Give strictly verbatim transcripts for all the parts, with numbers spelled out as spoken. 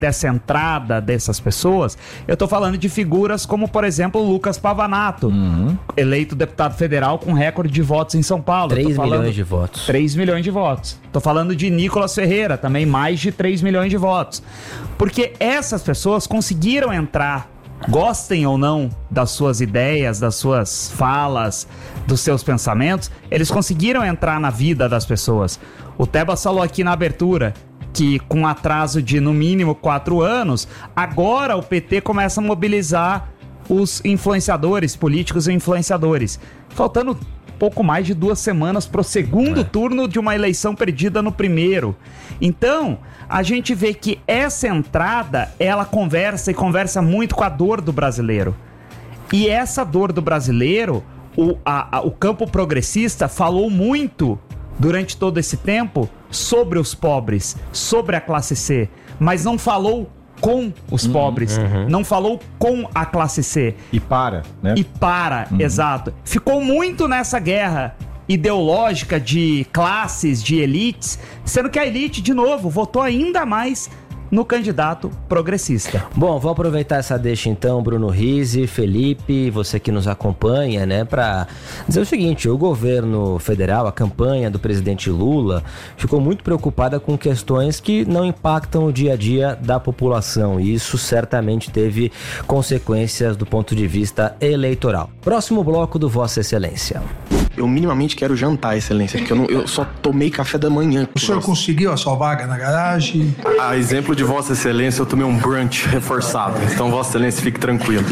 dessa entrada dessas pessoas, eu tô falando de figuras como, por exemplo, o Lucas Pavanato, uhum. eleito deputado federal com recorde de votos em São Paulo. três milhões de votos. três milhões de votos. Tô falando de Nicolas Ferreira, também mais de três milhões de votos. Porque essas pessoas conseguiram entrar, gostem ou não das suas ideias, das suas falas, dos seus pensamentos, eles conseguiram entrar na vida das pessoas. O Tebas falou aqui na abertura que com atraso de no mínimo quatro anos, agora o P T começa a mobilizar os influenciadores, políticos e influenciadores. Faltando pouco mais de duas semanas para o segundo é. turno de uma eleição perdida no primeiro. Então, a gente vê que essa entrada, ela conversa e conversa muito com a dor do brasileiro. E essa dor do brasileiro, o, a, a, o campo progressista falou muito durante todo esse tempo sobre os pobres, sobre a classe C, mas não falou com os uhum, pobres, uhum. não falou com a classe C. E para, né? E para, uhum. exato. Ficou muito nessa guerra ideológica de classes, de elites, sendo que a elite, de novo, votou ainda mais no candidato progressista. Bom, vou aproveitar essa deixa então, Bruno Rizzi, Felipe, você que nos acompanha, né, para dizer o seguinte: o governo federal, a campanha do presidente Lula ficou muito preocupada com questões que não impactam o dia a dia da população, e isso certamente teve consequências do ponto de vista eleitoral. Próximo bloco do Vossa Excelência. Eu minimamente quero jantar, Excelência, porque eu, não, eu só tomei café da manhã. O senhor conseguiu a sua vaga na garagem? A exemplo de Vossa Excelência, eu tomei um brunch reforçado. Então, Vossa Excelência, fique tranquilo.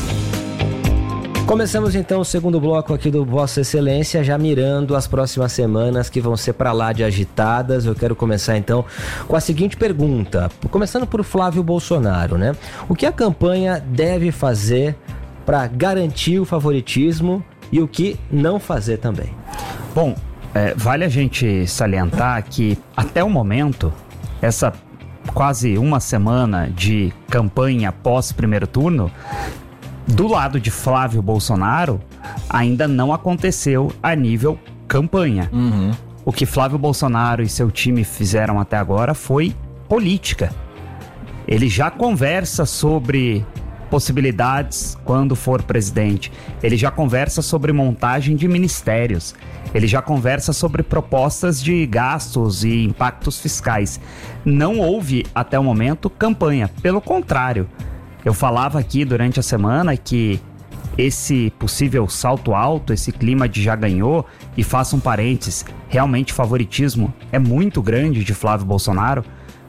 Começamos então o segundo bloco aqui do Vossa Excelência, já mirando as próximas semanas que vão ser pra lá de agitadas. Eu quero começar então com a seguinte pergunta, começando por Flávio Bolsonaro, né? O que a campanha deve fazer para garantir o favoritismo e o que não fazer também? Bom, é, vale a gente salientar que até o momento, essa quase uma semana de campanha pós primeiro turno, do lado de Flávio Bolsonaro, ainda não aconteceu a nível campanha. Uhum. O que Flávio Bolsonaro e seu time fizeram até agora foi política. Ele já conversa sobre possibilidades quando for presidente. Ele já conversa sobre montagem de ministérios. Ele já conversa sobre propostas de gastos e impactos fiscais. Não houve, até o momento, campanha. Pelo contrário, eu falava aqui durante a semana que esse possível salto alto, esse clima de já ganhou, e faço um parênteses, realmente o favoritismo é muito grande de Flávio Bolsonaro,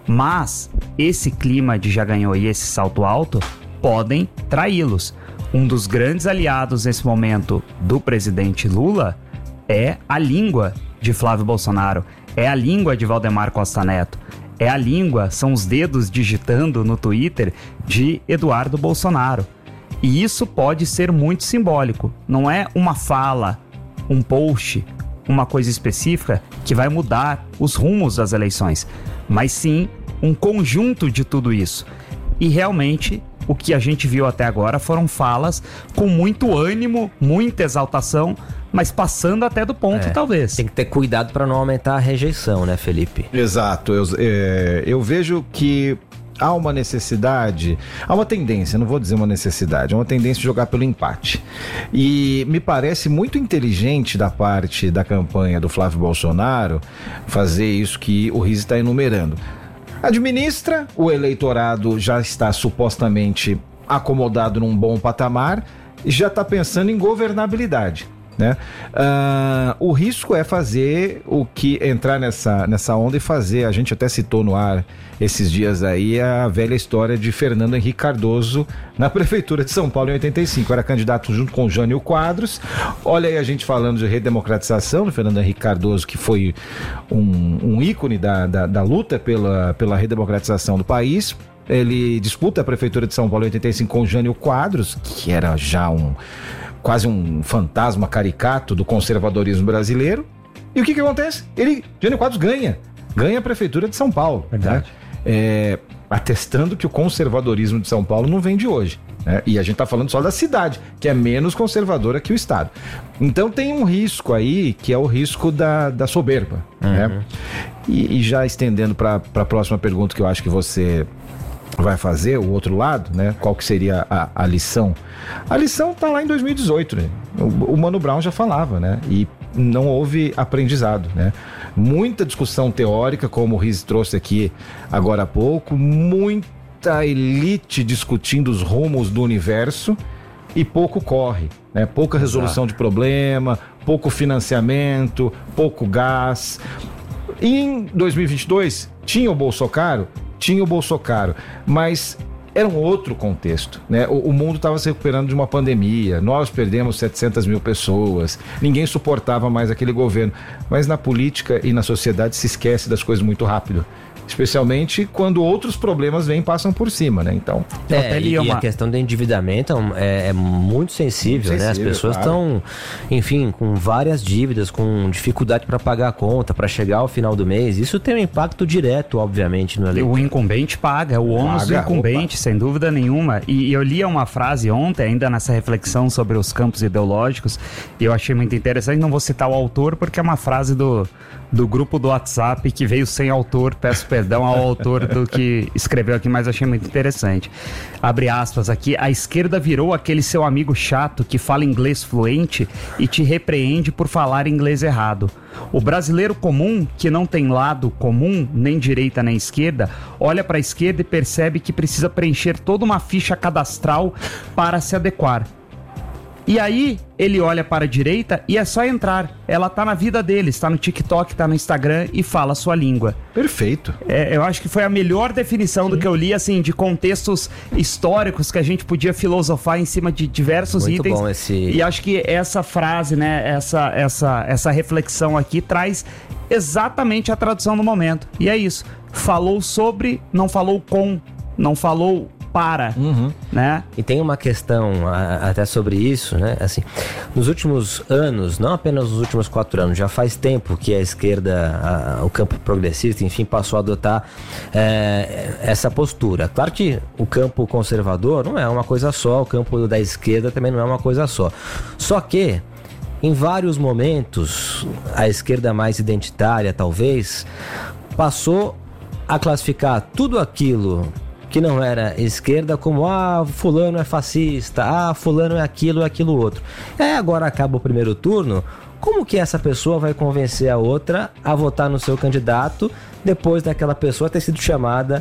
mas esse clima de já ganhou e esse salto alto podem traí-los. Um dos grandes aliados nesse momento do presidente Lula é a língua de Flávio Bolsonaro, é a língua de Valdemar Costa Neto, é a língua, são os dedos digitando no Twitter de Eduardo Bolsonaro. E isso pode ser muito simbólico. Não é uma fala, um post, uma coisa específica que vai mudar os rumos das eleições, mas sim um conjunto de tudo isso. E realmente o que a gente viu até agora foram falas com muito ânimo, muita exaltação, mas passando até do ponto, é, talvez. Tem que ter cuidado para não aumentar a rejeição, né, Felipe? Exato. Eu, é, eu vejo que há uma necessidade, há uma tendência, não vou dizer uma necessidade, há uma tendência de jogar pelo empate. E me parece muito inteligente da parte da campanha do Flávio Bolsonaro fazer isso que o Rizzi está enumerando. Administra, o eleitorado já está supostamente acomodado num bom patamar e já está pensando em governabilidade, né? Uh, o risco é fazer o que entrar nessa, nessa onda e fazer, a gente até citou no ar esses dias aí a velha história de Fernando Henrique Cardoso na prefeitura de São Paulo em oitenta e cinco, era candidato junto com Jânio Quadros. Olha aí a gente falando de redemocratização do Fernando Henrique Cardoso, que foi um, um ícone da, da, da luta pela, pela redemocratização do país. Ele disputa a prefeitura de São Paulo em oitenta e cinco com Jânio Quadros, que era já um quase um fantasma caricato do conservadorismo brasileiro. E o que que acontece? Ele, Jânio Quadros ganha, ganha a prefeitura de São Paulo. Verdade. Né? É, atestando que o conservadorismo de São Paulo não vem de hoje, né? E a gente está falando só da cidade, que é menos conservadora que o estado. Então tem um risco aí, que é o risco da, da soberba, uhum. né? E, e já estendendo para a próxima pergunta, que eu acho que você vai fazer, o outro lado, né? Qual que seria a, a lição? A lição tá lá em dois mil e dezoito, né? O, o Mano Brown já falava, né? E não houve aprendizado, né? Muita discussão teórica, como o Riz trouxe aqui agora há pouco, muita elite discutindo os rumos do universo e pouco corre, né? Pouca resolução Exato. de problema, pouco financiamento, pouco gás. E em dois mil e vinte e dois, tinha o Bolsonaro? Tinha o Bolsonaro, mas era um outro contexto, né? O, o mundo estava se recuperando de uma pandemia, nós perdemos setecentas mil pessoas, ninguém suportava mais aquele governo, mas na política e na sociedade se esquece das coisas muito rápido. Especialmente quando outros problemas vêm e passam por cima, né? Então, é, e, uma... e a questão do endividamento é, é muito sensível, muito né? Sensível, as pessoas estão, claro. enfim, com várias dívidas, com dificuldade para pagar a conta, para chegar ao final do mês. Isso tem um impacto direto, obviamente, no eleitor. O incumbente paga, o ônus do incumbente, opa. sem dúvida nenhuma. E, e eu li uma frase ontem, ainda nessa reflexão sobre os campos ideológicos, e eu achei muito interessante. Não vou citar o autor, porque é uma frase do, do grupo do WhatsApp que veio sem autor, peço perdão ao autor do que escreveu aqui, mas achei muito interessante. Abre aspas aqui: a esquerda virou aquele seu amigo chato que fala inglês fluente e te repreende por falar inglês errado. O brasileiro comum, que não tem lado comum, nem direita nem esquerda, olha para a esquerda e percebe que precisa preencher toda uma ficha cadastral para se adequar. E aí, ele olha para a direita e é só entrar. Ela tá na vida dele, está no TikTok, está no Instagram e fala a sua língua. Perfeito. É, eu acho que foi a melhor definição Sim. do que eu li, assim, de contextos históricos que a gente podia filosofar em cima de diversos Muito itens. Bom esse... E acho que essa frase, né, essa, essa, essa reflexão aqui traz exatamente a tradução do momento. E é isso. Falou sobre, não falou com, não falou para, uhum. né? E tem uma questão a, até sobre isso, né? Assim, nos últimos anos, não apenas nos últimos quatro anos, já faz tempo que a esquerda, a, o campo progressista, enfim, passou a adotar é, essa postura. Claro que o campo conservador não é uma coisa só, o campo da esquerda também não é uma coisa só. Só que, em vários momentos, a esquerda mais identitária, talvez, passou a classificar tudo aquilo que não era esquerda como, ah, fulano é fascista, ah, fulano é aquilo, é aquilo outro. É, agora acaba o primeiro turno, como que essa pessoa vai convencer a outra a votar no seu candidato depois daquela pessoa ter sido chamada,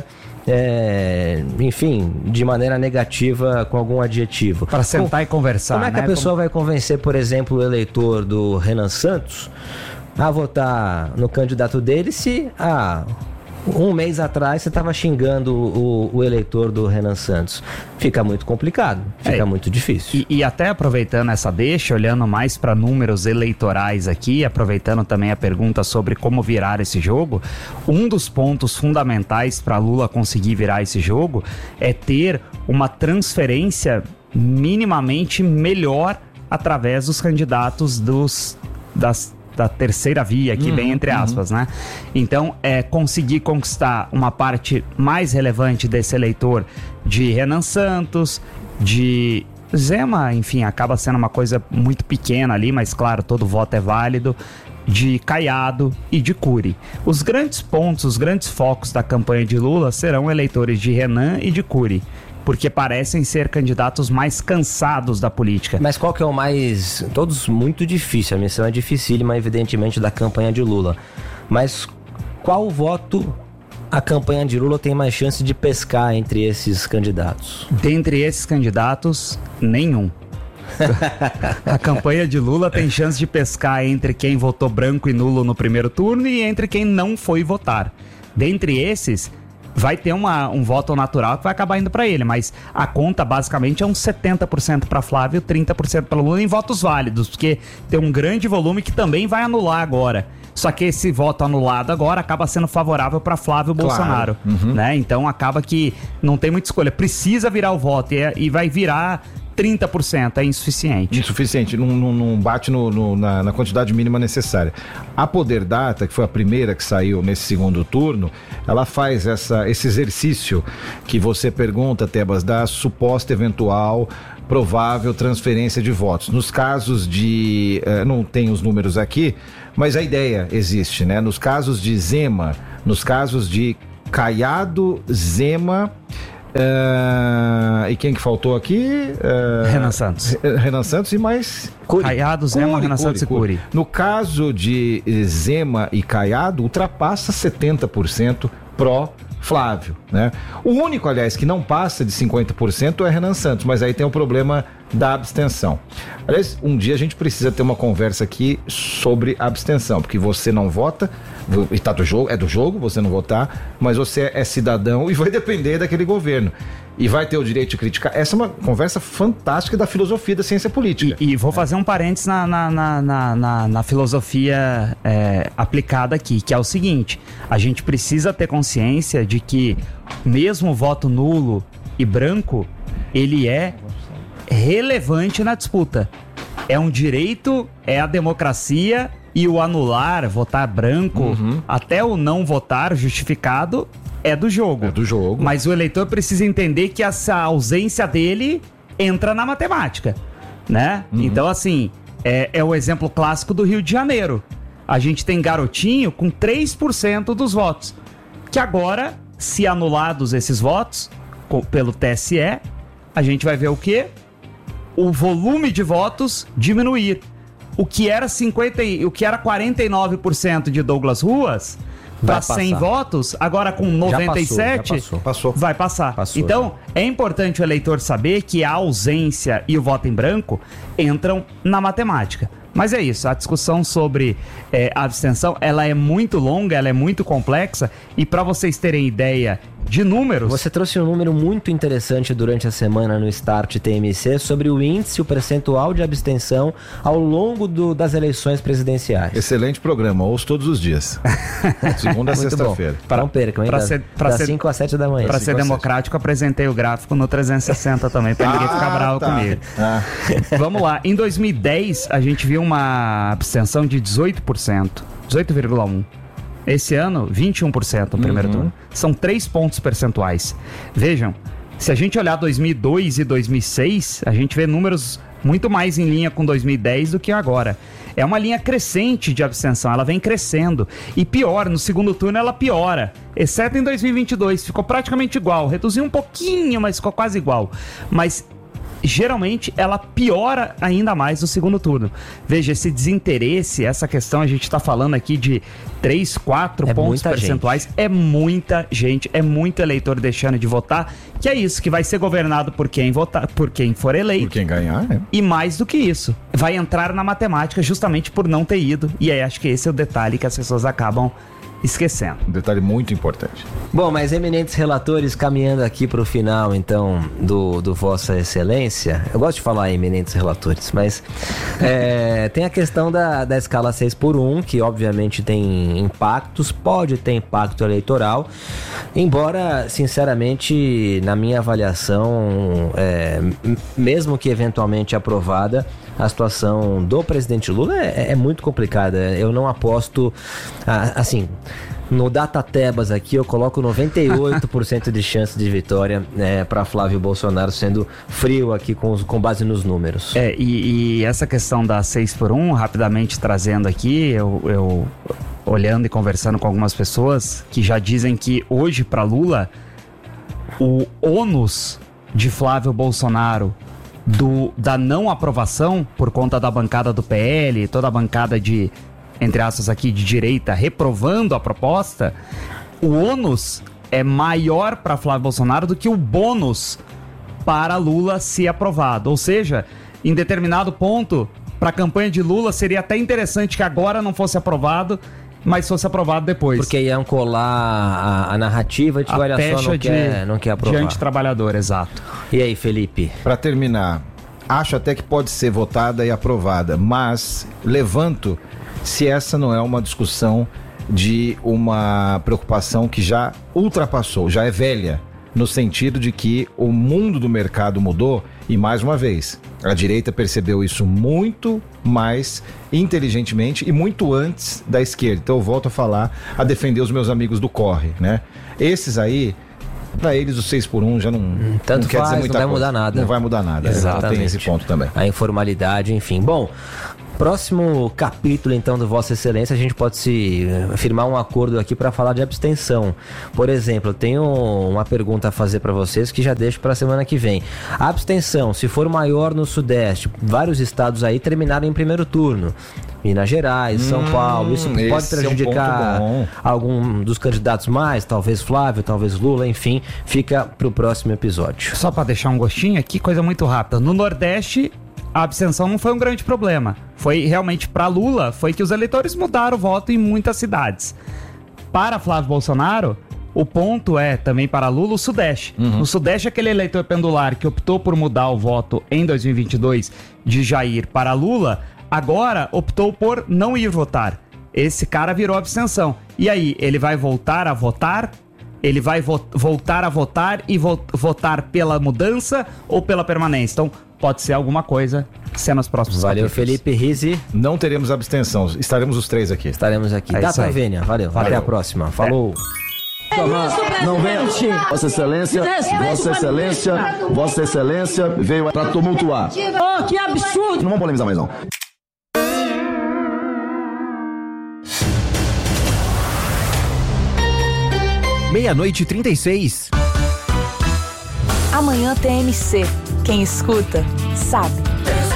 é, enfim, de maneira negativa com algum adjetivo? Para sentar como, e conversar, Como é que né? a pessoa como... vai convencer, por exemplo, o eleitor do Renan Santos a votar no candidato dele se... ah, um mês atrás você estava xingando o, o eleitor do Renan Santos? Fica muito complicado, fica é, muito difícil. E, e até aproveitando essa deixa, olhando mais para números eleitorais aqui, aproveitando também a pergunta sobre como virar esse jogo, um dos pontos fundamentais para Lula conseguir virar esse jogo é ter uma transferência minimamente melhor através dos candidatos dos, das da terceira via aqui, uhum, bem entre aspas, uhum. né? Então, é conseguir conquistar uma parte mais relevante desse eleitor de Renan Santos, de Zema, enfim, acaba sendo uma coisa muito pequena ali, mas claro, todo voto é válido, de Caiado e de Cury. Os grandes pontos, os grandes focos da campanha de Lula serão eleitores de Renan e de Cury, porque parecem ser candidatos mais cansados da política. Mas qual que é o mais... Todos muito difícil, a missão é dificílima, evidentemente, da campanha de Lula. Mas qual voto a campanha de Lula tem mais chance de pescar entre esses candidatos? Dentre esses candidatos, nenhum. A campanha de Lula tem chance de pescar entre quem votou branco e nulo no primeiro turno e entre quem não foi votar. Dentre esses... vai ter uma, um voto natural que vai acabar indo para ele, mas a conta basicamente é uns setenta por cento para Flávio, trinta por cento para Lula em votos válidos, porque tem um grande volume que também vai anular agora. Só que esse voto anulado agora acaba sendo favorável para Flávio claro. Bolsonaro, uhum. né? Então acaba que não tem muita escolha, precisa virar o voto e, é, e vai virar trinta por cento, é insuficiente. Insuficiente, não, não, não bate no, no, na, na quantidade mínima necessária. A Poder Data, que foi a primeira que saiu nesse segundo turno, ela faz essa, esse exercício que você pergunta, Tebas, da suposta eventual provável transferência de votos. Nos casos de... Eh, não tem os números aqui, mas a ideia existe, né? Nos casos de Zema, nos casos de Caiado, Zema... É, e quem que faltou aqui? É, Renan Santos. Renan Santos e mais... Caiado, Zema, Renan Santos e Cury. No caso de Zema e Caiado, ultrapassa setenta por cento pró Flávio, né? O único, aliás, que não passa de cinquenta por cento é Renan Santos, mas aí tem o problema da abstenção. Aliás, um dia a gente precisa ter uma conversa aqui sobre abstenção, porque você não vota, e tá do jogo, é do jogo você não votar, mas você é cidadão e vai depender daquele governo. E vai ter o direito de criticar. Essa é uma conversa fantástica da filosofia da ciência política. E, e vou fazer um parênteses na, na, na, na, na, na filosofia é, aplicada aqui, que é o seguinte: a gente precisa ter consciência de que mesmo o voto nulo e branco, ele é relevante na disputa. É um direito, é a democracia, e o anular, votar branco, uhum. até o não votar justificado, é do jogo. É do jogo. Mas o eleitor precisa entender que essa ausência dele entra na matemática, né? Uhum. Então, assim, é, é o exemplo clássico do Rio de Janeiro. A gente tem Garotinho com três por cento dos votos, que agora, se anulados esses votos com, pelo T S E, a gente vai ver o quê? O volume de votos diminuir. O que era cinquenta, o que era quarenta e nove por cento de Douglas Ruas, para cem votos, agora com noventa e sete, já passou, já passou. vai passar. Passou, então, já. É importante o eleitor saber que a ausência e o voto em branco entram na matemática. Mas é isso, a discussão sobre é, a abstenção, ela é muito longa, ela é muito complexa, e para vocês terem ideia de números... Você trouxe um número muito interessante durante a semana no Start T M C sobre o índice, o percentual de abstenção ao longo do, das eleições presidenciais. Excelente programa, ouço todos os dias. Segunda a sexta-feira. Não percam, hein? Pra da, ser, pra das ser, cinco às sete da manhã. Para ser democrático, apresentei o gráfico no trezentos e sessenta também, para ninguém ficar bravo tá. comigo. Ah. Vamos lá, em dois mil e dez a gente viu uma abstenção de dezoito por cento, dezoito vírgula um por cento. Esse ano, vinte e um por cento no primeiro uhum. turno. São três pontos percentuais. Vejam, se a gente olhar dois mil e dois e dois mil e seis, a gente vê números muito mais em linha com dois mil e dez do que agora. É uma linha crescente de abstenção, ela vem crescendo. E pior, no segundo turno ela piora. Exceto em dois mil e vinte e dois, ficou praticamente igual. Reduziu um pouquinho, mas ficou quase igual. Mas... geralmente ela piora ainda mais no segundo turno. Veja, esse desinteresse, essa questão, a gente está falando aqui de três, quatro é pontos percentuais, gente. É muita gente, é muito eleitor deixando de votar, que é isso, que vai ser governado por quem votar, por quem for eleito. Por quem ganhar, né? E mais do que isso, vai entrar na matemática justamente por não ter ido. E aí acho que esse é o detalhe que as pessoas acabam esquecendo. Um detalhe muito importante. Bom, mas eminentes relatores, caminhando aqui para o final, então, do, do Vossa Excelência, eu gosto de falar eminentes relatores, mas é, tem a questão da, da escala seis por um, que obviamente tem impactos, pode ter impacto eleitoral, embora, sinceramente, na minha avaliação, é, mesmo que eventualmente aprovada, a situação do presidente Lula é, é muito complicada. Eu não aposto, assim, no Datatebas aqui eu coloco noventa e oito por cento de chance de vitória, né, para Flávio Bolsonaro, sendo frio aqui com, os, com base nos números. É, e, e essa questão da seis por um, rapidamente trazendo aqui, eu, eu olhando e conversando com algumas pessoas que já dizem que hoje para Lula o ônus de Flávio Bolsonaro Do, da não aprovação por conta da bancada do P L, toda a bancada de, entre aspas aqui, de direita, reprovando a proposta, o ônus é maior para Flávio Bolsonaro do que o bônus para Lula se aprovado. Ou seja, em determinado ponto, para a campanha de Lula seria até interessante que agora não fosse aprovado, mas fosse aprovado depois. Porque iam colar a, a narrativa de que, olha só, não, de, quer, não quer aprovar. De antitrabalhador, exato. E aí, Felipe? Para terminar, acho até que pode ser votada e aprovada, mas levanto se essa não é uma discussão de uma preocupação que já ultrapassou, já é velha, no sentido de que o mundo do mercado mudou e, mais uma vez, a direita percebeu isso muito mais inteligentemente e muito antes da esquerda. Então eu volto a falar, a defender os meus amigos do Corre, né? Esses aí, para eles o seis por um já não, Tanto não quer faz, dizer muita não vai coisa. mudar nada. Não vai mudar nada. Exatamente. Tem esse ponto também. A informalidade, enfim. Bom, Próximo capítulo, então, do Vossa Excelência, a gente pode se firmar um acordo aqui para falar de abstenção. Por exemplo, eu tenho uma pergunta a fazer para vocês que já deixo para a semana que vem. A abstenção, se for maior no Sudeste, vários estados aí terminaram em primeiro turno. Minas Gerais, São hum, Paulo, isso pode prejudicar é um algum dos candidatos mais, talvez Flávio, talvez Lula, enfim, fica pro próximo episódio. Só para deixar um gostinho aqui, coisa muito rápida. No Nordeste, a abstenção não foi um grande problema. Foi realmente para Lula, foi que os eleitores mudaram o voto em muitas cidades. Para Flávio Bolsonaro, o ponto é também para Lula o Sudeste. Uhum. No Sudeste, aquele eleitor pendular que optou por mudar o voto em dois mil e vinte e dois de Jair para Lula, agora optou por não ir votar. Esse cara virou abstenção. E aí, ele vai voltar a votar? Ele vai vo- voltar a votar e vo- votar pela mudança ou pela permanência? Então, pode ser alguma coisa, se é nos próximos Valeu, capítulos. Felipe Rizzi. Não teremos abstenção, estaremos os três aqui. Estaremos aqui. É Data Vênia, valeu. valeu. Até a próxima. Falou. É. Não vem. Vossa Excelência, Vossa Excelência, Vossa Excelência veio para tumultuar. Oh, que absurdo! Não vamos polemizar mais não. Meia-noite e trinta e seis. Amanhã T M C. Quem escuta, sabe.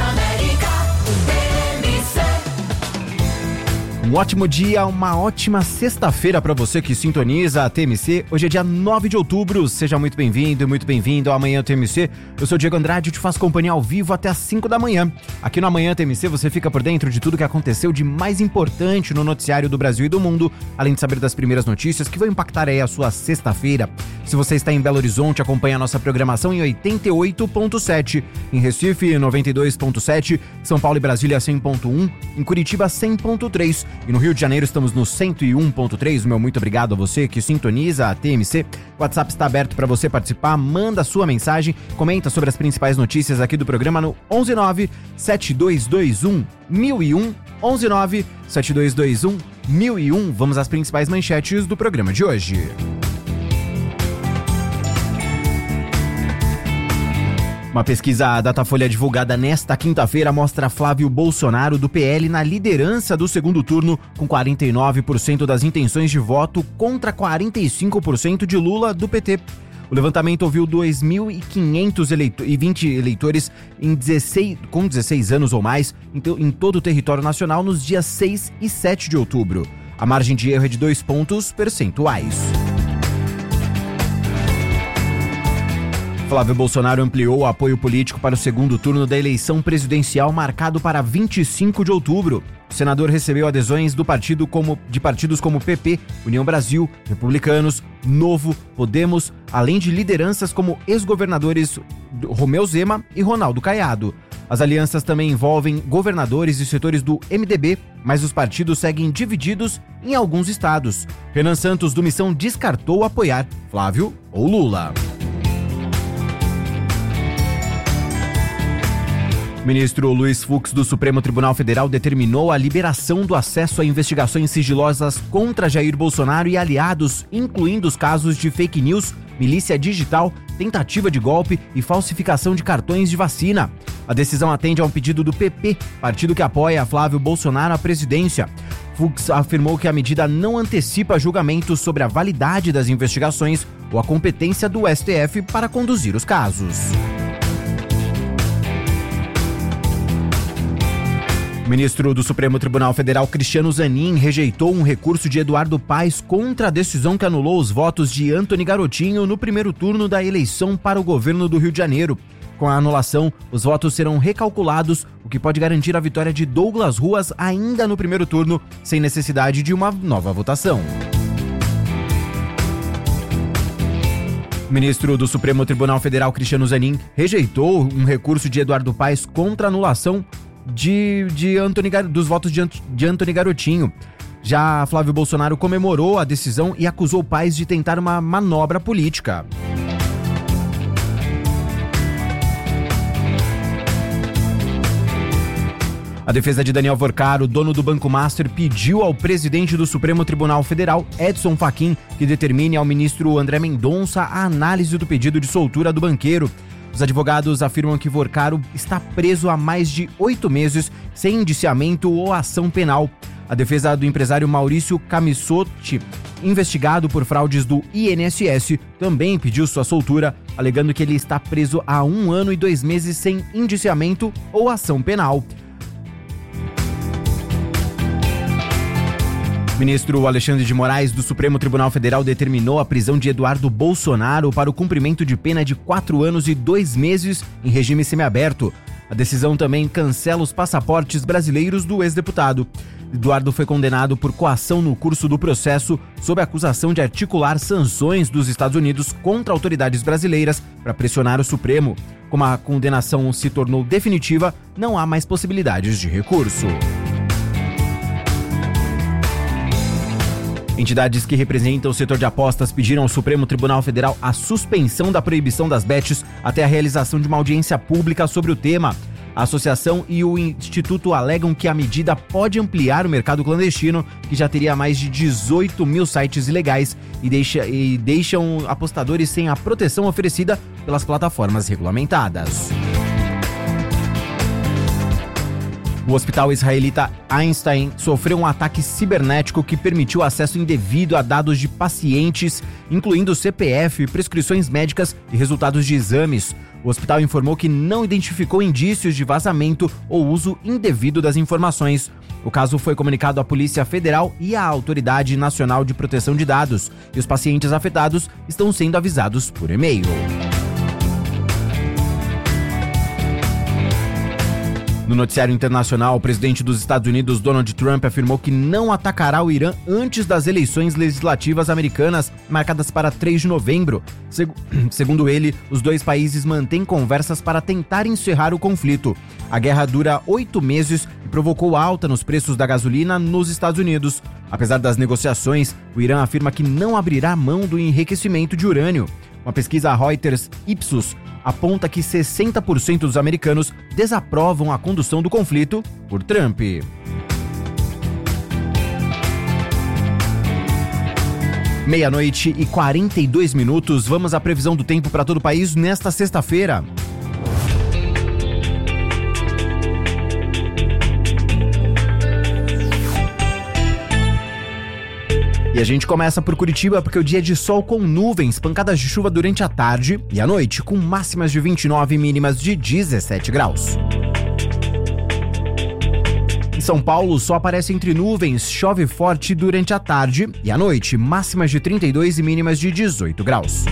Um ótimo dia, uma ótima sexta-feira para você que sintoniza a T M C. Hoje é dia nove de outubro, seja muito bem-vindo, muito bem-vindo ao Amanhã T M C. Eu sou o Diego Andrade e te faço companhia ao vivo até às cinco da manhã. Aqui no Amanhã T M C você fica por dentro de tudo que aconteceu de mais importante no noticiário do Brasil e do mundo, além de saber das primeiras notícias que vão impactar aí a sua sexta-feira. Se você está em Belo Horizonte, acompanha a nossa programação em oitenta e oito ponto sete, em Recife noventa e dois ponto sete, São Paulo e Brasília cem ponto um, em Curitiba cem ponto três. E no Rio de Janeiro estamos no cento e um ponto três. O meu muito obrigado a você que sintoniza a T M C. O WhatsApp está aberto para você participar. Manda sua mensagem, comenta sobre as principais notícias aqui do programa no onze nove sete dois dois um mil e um. onze nove sete dois dois um mil e um. Vamos às principais manchetes do programa de hoje. Uma pesquisa Datafolha divulgada nesta quinta-feira mostra Flávio Bolsonaro do P L na liderança do segundo turno, com quarenta e nove por cento das intenções de voto contra quarenta e cinco por cento de Lula do P T. O levantamento ouviu dois mil e quinhentos e vinte eleitores em dezesseis, com dezesseis anos ou mais em, em todo o território nacional nos dias seis e sete de outubro. A margem de erro é de dois pontos percentuais. Flávio Bolsonaro ampliou o apoio político para o segundo turno da eleição presidencial marcado para vinte e cinco de outubro. O senador recebeu adesões do partido como, de partidos como P P, União Brasil, Republicanos, Novo, Podemos, além de lideranças como ex-governadores Romeu Zema e Ronaldo Caiado. As alianças também envolvem governadores e setores do M D B, mas os partidos seguem divididos em alguns estados. Renan Santos, do Missão, descartou apoiar Flávio ou Lula. O ministro Luiz Fux, do Supremo Tribunal Federal, determinou a liberação do acesso a investigações sigilosas contra Jair Bolsonaro e aliados, incluindo os casos de fake news, milícia digital, tentativa de golpe e falsificação de cartões de vacina. A decisão atende a um pedido do P P, partido que apoia Flávio Bolsonaro à presidência. Fux afirmou que a medida não antecipa julgamentos sobre a validade das investigações ou a competência do S T F para conduzir os casos. O ministro do Supremo Tribunal Federal, Cristiano Zanin, rejeitou um recurso de Eduardo Paes contra a decisão que anulou os votos de Antony Garotinho no primeiro turno da eleição para o governo do Rio de Janeiro. Com a anulação, os votos serão recalculados, o que pode garantir a vitória de Douglas Ruas ainda no primeiro turno, sem necessidade de uma nova votação. O ministro do Supremo Tribunal Federal, Cristiano Zanin, rejeitou um recurso de Eduardo Paes contra a anulação de, de Antony, dos votos de, de Antony Garotinho. Já Flávio Bolsonaro comemorou a decisão e acusou Paes de tentar uma manobra política. A defesa de Daniel Vorcaro, dono do Banco Master, pediu ao presidente do Supremo Tribunal Federal, Edson Fachin, que determine ao ministro André Mendonça a análise do pedido de soltura do banqueiro. Os advogados afirmam que Vorcaro está preso há mais de oito meses sem indiciamento ou ação penal. A defesa do empresário Maurício Camissotti, investigado por fraudes do I N S S, também pediu sua soltura, alegando que ele está preso há um ano e dois meses sem indiciamento ou ação penal. O ministro Alexandre de Moraes, do Supremo Tribunal Federal, determinou a prisão de Eduardo Bolsonaro para o cumprimento de pena de quatro anos e dois meses em regime semiaberto. A decisão também cancela os passaportes brasileiros do ex-deputado. Eduardo foi condenado por coação no curso do processo sob a acusação de articular sanções dos Estados Unidos contra autoridades brasileiras para pressionar o Supremo. Como a condenação se tornou definitiva, não há mais possibilidades de recurso. Entidades que representam o setor de apostas pediram ao Supremo Tribunal Federal a suspensão da proibição das bets até a realização de uma audiência pública sobre o tema. A associação e o Instituto alegam que a medida pode ampliar o mercado clandestino, que já teria mais de dezoito mil sites ilegais e, deixa, e deixam apostadores sem a proteção oferecida pelas plataformas regulamentadas. O hospital israelita Einstein sofreu um ataque cibernético que permitiu acesso indevido a dados de pacientes, incluindo C P F, prescrições médicas e resultados de exames. O hospital informou que não identificou indícios de vazamento ou uso indevido das informações. O caso foi comunicado à Polícia Federal e à Autoridade Nacional de Proteção de Dados, e os pacientes afetados estão sendo avisados por e-mail. No noticiário internacional, o presidente dos Estados Unidos, Donald Trump, afirmou que não atacará o Irã antes das eleições legislativas americanas, marcadas para três de novembro. Segu- Segundo ele, os dois países mantêm conversas para tentar encerrar o conflito. A guerra dura oito meses e provocou alta nos preços da gasolina nos Estados Unidos. Apesar das negociações, o Irã afirma que não abrirá mão do enriquecimento de urânio. Uma pesquisa Reuters Ipsos aponta que sessenta por cento dos americanos desaprovam a condução do conflito por Trump. Meia-noite e quarenta e dois minutos, vamos à previsão do tempo para todo o país nesta sexta-feira. E a gente começa por Curitiba porque o dia é de sol com nuvens, pancadas de chuva durante a tarde e a noite, com máximas de vinte e nove e mínimas de dezessete graus. Em São Paulo, o sol aparece entre nuvens, chove forte durante a tarde e a noite, máximas de trinta e dois e mínimas de dezoito graus.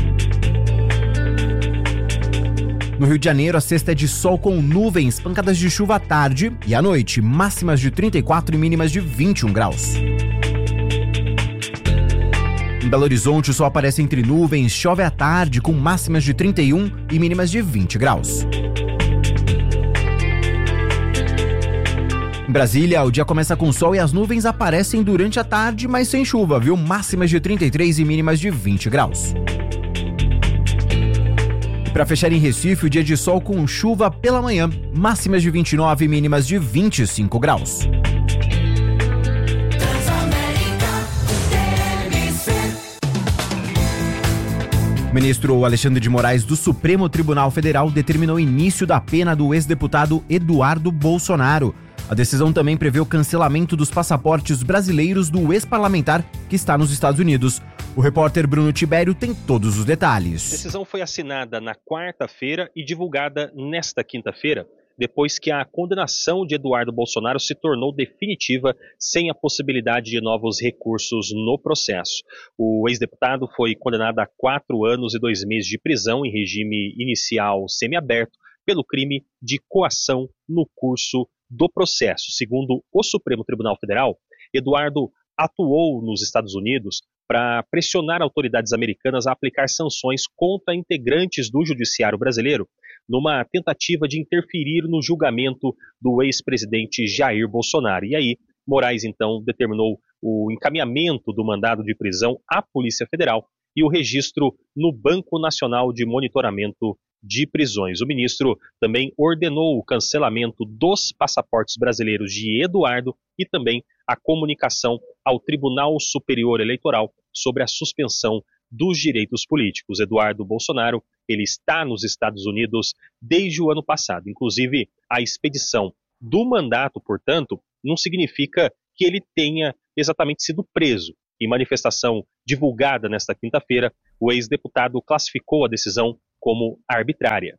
No Rio de Janeiro, a sexta é de sol com nuvens, pancadas de chuva à tarde e à noite, máximas de trinta e quatro e mínimas de vinte e um graus. Em Belo Horizonte, o sol aparece entre nuvens, chove à tarde, com máximas de trinta e um e mínimas de vinte graus. Em Brasília, o dia começa com sol e as nuvens aparecem durante a tarde, mas sem chuva, viu? Máximas de trinta e três e mínimas de vinte graus. E para fechar em Recife, o dia de sol com chuva pela manhã, máximas de vinte e nove e mínimas de vinte e cinco graus. O ministro Alexandre de Moraes, do Supremo Tribunal Federal, determinou o início da pena do ex-deputado Eduardo Bolsonaro. A decisão também prevê o cancelamento dos passaportes brasileiros do ex-parlamentar que está nos Estados Unidos. O repórter Bruno Tibério tem todos os detalhes. A decisão foi assinada na quarta-feira e divulgada nesta quinta-feira, depois que a condenação de Eduardo Bolsonaro se tornou definitiva, sem a possibilidade de novos recursos no processo. O ex-deputado foi condenado a quatro anos e dois meses de prisão em regime inicial semiaberto pelo crime de coação no curso do processo. Segundo o Supremo Tribunal Federal, Eduardo atuou nos Estados Unidos para pressionar autoridades americanas a aplicar sanções contra integrantes do judiciário brasileiro, numa tentativa de interferir no julgamento do ex-presidente Jair Bolsonaro. E aí, Moraes, então, determinou o encaminhamento do mandado de prisão à Polícia Federal e o registro no Banco Nacional de Monitoramento de Prisões. O ministro também ordenou o cancelamento dos passaportes brasileiros de Eduardo e também a comunicação ao Tribunal Superior Eleitoral sobre a suspensão dos direitos políticos. Eduardo Bolsonaro, Ele está nos Estados Unidos desde o ano passado. Inclusive, a expedição do mandato, portanto, não significa que ele tenha exatamente sido preso. Em manifestação divulgada nesta quinta-feira, o ex-deputado classificou a decisão como arbitrária.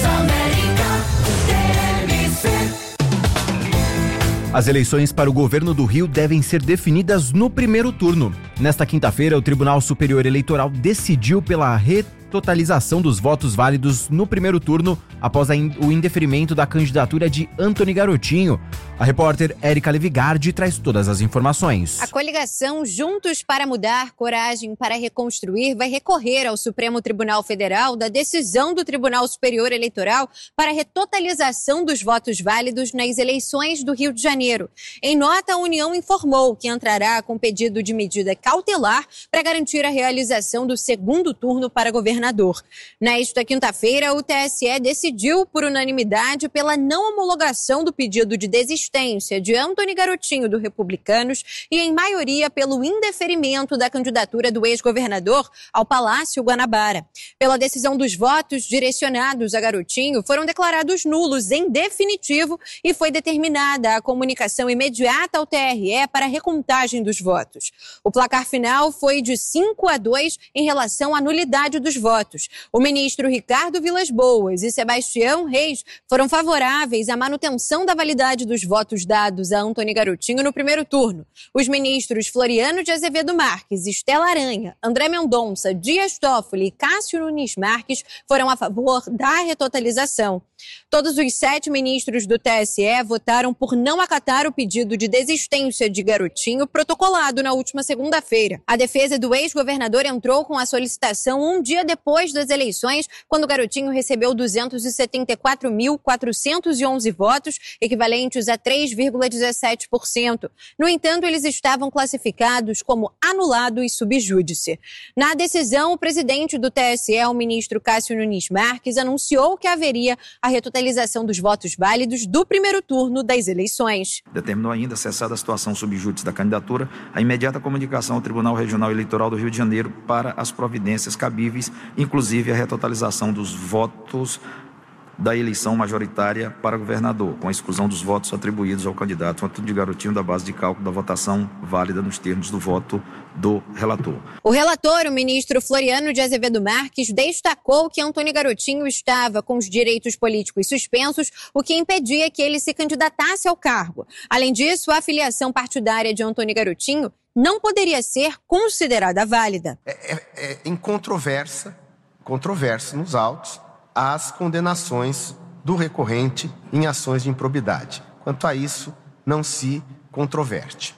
As eleições para o governo do Rio devem ser definidas no primeiro turno. Nesta quinta-feira, o Tribunal Superior Eleitoral decidiu pela retotalização dos votos válidos no primeiro turno após in- o indeferimento da candidatura de Antony Garotinho. A repórter Érica Levigardi traz todas as informações. A coligação Juntos para Mudar, Coragem para Reconstruir vai recorrer ao Supremo Tribunal Federal da decisão do Tribunal Superior Eleitoral para a retotalização dos votos válidos nas eleições do Rio de Janeiro. Em nota, a União informou que entrará com pedido de medida cautelar para garantir a realização do segundo turno para governador. Nesta quinta-feira, o T S E decidiu por unanimidade pela não homologação do pedido de desistência de Antony Garotinho do Republicanos e em maioria pelo indeferimento da candidatura do ex-governador ao Palácio Guanabara. Pela decisão dos votos direcionados a Garotinho, foram declarados nulos em definitivo e foi determinada a comunicação imediata ao T R E para a recontagem dos votos. O placar final foi de cinco a dois em relação à nulidade dos votos. O ministro Ricardo Vilas Boas e Sebastião Reis foram favoráveis à manutenção da validade dos votos dados a Antony Garotinho no primeiro turno. Os ministros Floriano de Azevedo Marques, Estela Aranha, André Mendonça, Dias Toffoli e Cássio Nunes Marques foram a favor da retotalização. Todos os sete ministros do T S E votaram por não acatar o pedido de desistência de Garotinho protocolado na última segunda-feira. A defesa do ex-governador entrou com a solicitação um dia depois das eleições, quando Garotinho recebeu duzentos e setenta e quatro mil, quatrocentos e onze votos, equivalentes a três vírgula dezessete por cento. No entanto, eles estavam classificados como anulado e subjúdice. Na decisão, o presidente do T S E, o ministro Cássio Nunes Marques, anunciou que haveria a retotalização dos votos válidos do primeiro turno das eleições. Determinou ainda, cessada a situação subjúdice da candidatura, a imediata comunicação ao Tribunal Regional Eleitoral do Rio de Janeiro para as providências cabíveis, inclusive a retotalização dos votos da eleição majoritária para governador, com a exclusão dos votos atribuídos ao candidato Antony Garotinho da base de cálculo da votação válida nos termos do voto do relator. O relator, o ministro Floriano de Azevedo Marques, destacou que Antony Garotinho estava com os direitos políticos suspensos, o que impedia que ele se candidatasse ao cargo. Além disso, a filiação partidária de Antony Garotinho não poderia ser considerada válida. É, é, é incontroversa, controverso nos autos, as condenações do recorrente em ações de improbidade. Quanto a isso, não se controverte.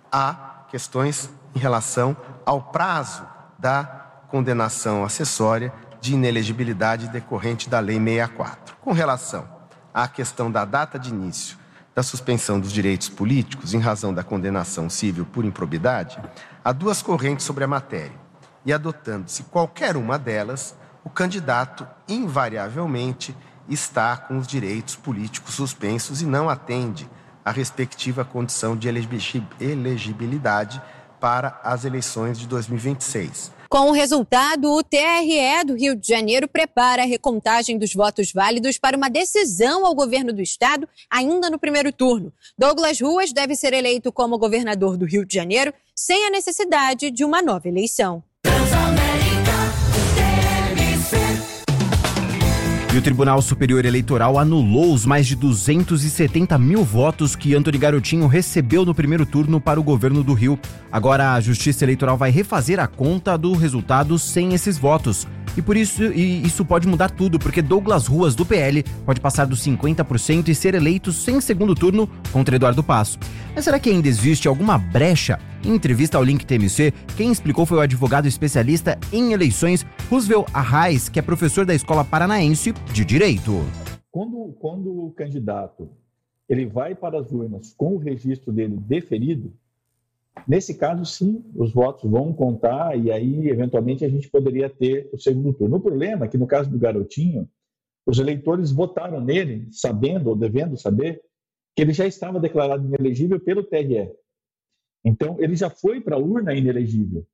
Há questões em relação ao prazo da condenação acessória de inelegibilidade decorrente da Lei sessenta e quatro. Com relação à questão da data de início da suspensão dos direitos políticos em razão da condenação civil por improbidade, há duas correntes sobre a matéria, e adotando-se qualquer uma delas, o candidato, invariavelmente, está com os direitos políticos suspensos e não atende à respectiva condição de elegibilidade para as eleições de dois mil e vinte e seis. Com o resultado, o T R E do Rio de Janeiro prepara a recontagem dos votos válidos para uma decisão ao governo do estado ainda no primeiro turno. Douglas Ruas deve ser eleito como governador do Rio de Janeiro sem a necessidade de uma nova eleição. E o Tribunal Superior Eleitoral anulou os mais de duzentos e setenta mil votos que Antony Garotinho recebeu no primeiro turno para o governo do Rio. Agora a Justiça Eleitoral vai refazer a conta do resultado sem esses votos. E por isso, e isso pode mudar tudo, porque Douglas Ruas, do P L, pode passar dos cinquenta por cento e ser eleito sem segundo turno contra Eduardo Passo. Mas será que ainda existe alguma brecha? Em entrevista ao Link T M C, quem explicou foi o advogado especialista em eleições, Roosevelt Arraes, que é professor da Escola Paranaense de Direito. Quando, quando o candidato ele vai para as urnas com o registro dele deferido, nesse caso, sim, os votos vão contar e aí, eventualmente, a gente poderia ter o segundo turno. O problema é que, no caso do Garotinho, os eleitores votaram nele, sabendo ou devendo saber, que ele já estava declarado inelegível pelo T R E. Então, ele já foi para a urna inelegível.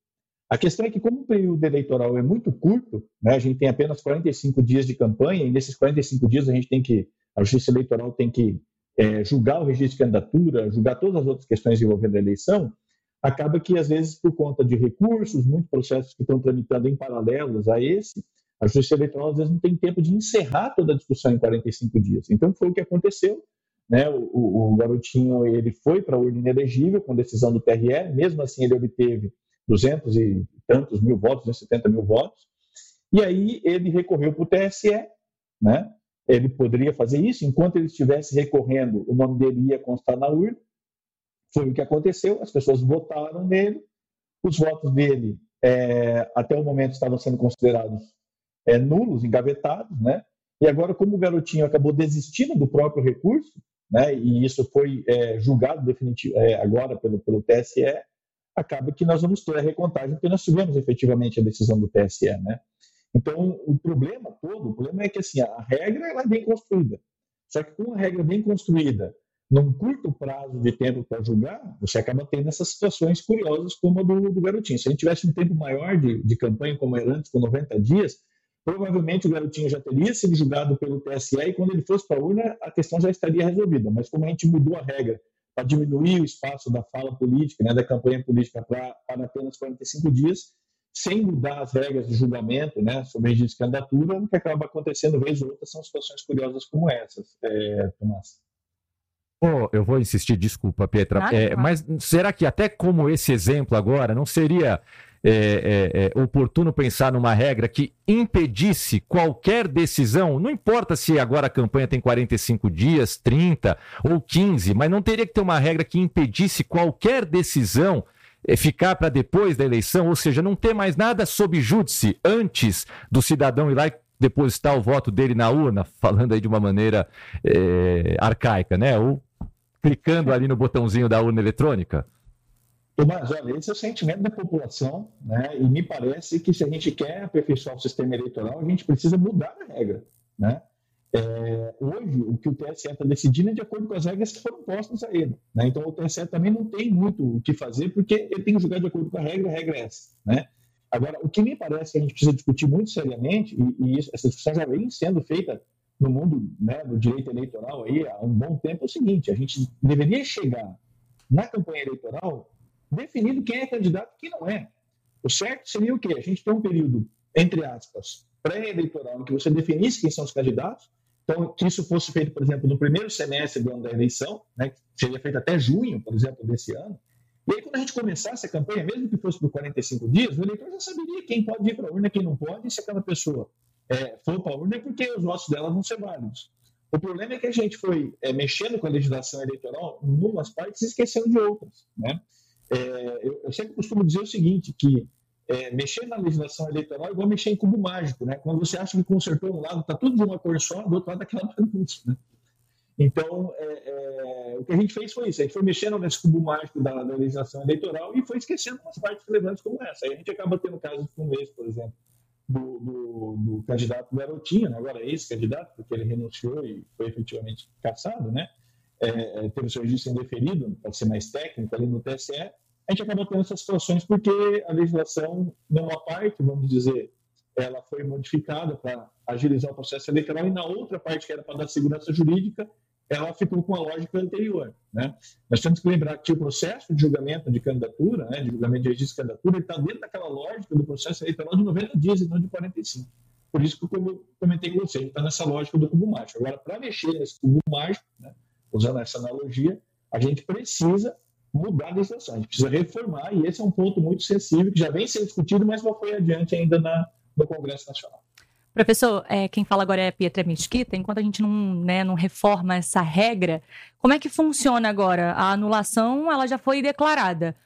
A questão é que, como o período eleitoral é muito curto, né, a gente tem apenas quarenta e cinco dias de campanha, e nesses quarenta e cinco dias a gente tem que, a Justiça Eleitoral tem que é, julgar o registro de candidatura, julgar todas as outras questões envolvendo a eleição, acaba que, às vezes, por conta de recursos, muitos processos que estão tramitando em paralelos a esse, a Justiça Eleitoral, às vezes, não tem tempo de encerrar toda a discussão em quarenta e cinco dias. Então, foi o que aconteceu. Né? O, o, o garotinho ele foi para a urna inelegível com decisão do T R E, mesmo assim ele obteve duzentos e tantos mil votos, duzentos e setenta mil votos, e aí ele recorreu para o T S E, né? Ele poderia fazer isso, enquanto ele estivesse recorrendo, o nome dele ia constar na urna. Foi o que aconteceu, as pessoas votaram nele, os votos dele é, até o momento estavam sendo considerados é, nulos, engavetados, né? E agora, como o garotinho acabou desistindo do próprio recurso, né, e isso foi é, julgado definitivo, é, agora pelo, pelo T S E, acaba que nós vamos ter a recontagem, porque nós tivemos efetivamente a decisão do T S E. Né? Então, o problema todo, o problema é que assim, a regra ela é bem construída. Só que com a regra bem construída, num curto prazo de tempo para julgar, você acaba tendo essas situações curiosas como a do, do garotinho. Se a gente tivesse um tempo maior de, de campanha, como era antes, com noventa dias, provavelmente o garotinho já teria sido julgado pelo T S E e quando ele fosse para a urna, a questão já estaria resolvida. Mas como a gente mudou a regra para diminuir o espaço da fala política, né, da campanha política para, para apenas quarenta e cinco dias, sem mudar as regras de julgamento, né, sobre registro de candidatura, o que acaba acontecendo vez ou outra são situações curiosas como essas, é, Tomás. Oh, eu vou insistir, desculpa, Pietra, ah, é, mas será que até como esse exemplo agora, não seria é, é, é, oportuno pensar numa regra que impedisse qualquer decisão, não importa se agora a campanha tem quarenta e cinco dias, trinta ou quinze, mas não teria que ter uma regra que impedisse qualquer decisão é, ficar para depois da eleição, ou seja, não ter mais nada sob júdice antes do cidadão ir lá e depositar o voto dele na urna, falando aí de uma maneira é, arcaica, né? Ou clicando ali no botãozinho da urna eletrônica? Tomás, olha, esse é o sentimento da população, né? E me parece que se a gente quer aperfeiçoar o sistema eleitoral, a gente precisa mudar a regra, né? É, hoje, o que o T S E está decidindo é de acordo com as regras que foram postas a ele, né? Então, o T S E também não tem muito o que fazer, porque ele tem que julgar de acordo com a regra, a regra é essa, né? Agora, o que me parece que a gente precisa discutir muito seriamente, e, e isso, essa discussão já vem sendo feita no mundo, né, do direito eleitoral aí, há um bom tempo, é o seguinte: a gente deveria chegar na campanha eleitoral definindo quem é candidato e quem não é. O certo seria o quê? A gente tem um período, entre aspas, pré-eleitoral, em que você definisse quem são os candidatos, então que isso fosse feito, por exemplo, no primeiro semestre do ano da eleição, né, que seria feito até junho, por exemplo, desse ano. E aí, quando a gente começasse a campanha, mesmo que fosse por quarenta e cinco dias, o eleitor já saberia quem pode ir para a urna, quem não pode, e se aquela pessoa é, for para a urna é porque os votos dela vão ser válidos. O problema é que a gente foi é, mexendo com a legislação eleitoral em algumas partes e esquecendo de outras, né? É, eu, eu sempre costumo dizer o seguinte, que é, mexer na legislação eleitoral é igual mexer em cubo mágico, né? Quando você acha que consertou um lado, está tudo de uma cor só, do outro lado aquela bagunça, né? Então, é, é, o que a gente fez foi isso, a gente foi mexendo nesse cubo mágico da, da legislação eleitoral e foi esquecendo umas partes relevantes como essa. Aí a gente acaba tendo casos como esse, por exemplo, do, do, do candidato Garotinho, né? Agora ex-candidato, porque ele renunciou e foi efetivamente cassado, né? É, teve o seu registro indeferido, para ser mais técnico, ali no T S E. A gente acaba tendo essas situações porque a legislação, numa parte, vamos dizer, ela foi modificada para agilizar o processo eleitoral e na outra parte, que era para dar segurança jurídica, ela ficou com a lógica anterior, né? Nós temos que lembrar que o processo de julgamento de candidatura, né, de julgamento de registro de candidatura, ele está dentro daquela lógica do processo eleitoral de noventa dias e não de quarenta e cinco. Por isso que eu comentei com você, ele está nessa lógica do cubo mágico. Agora, para mexer nesse cubo mágico, né, usando essa analogia, a gente precisa mudar a legislação, a gente precisa reformar, e esse é um ponto muito sensível, que já vem sendo discutido, mas não foi adiante ainda na, no Congresso Nacional. Professor, é, quem fala agora é a Pietra Mesquita. Enquanto a gente não, né, não reforma essa regra, como é que funciona agora? A anulação ela já foi declarada.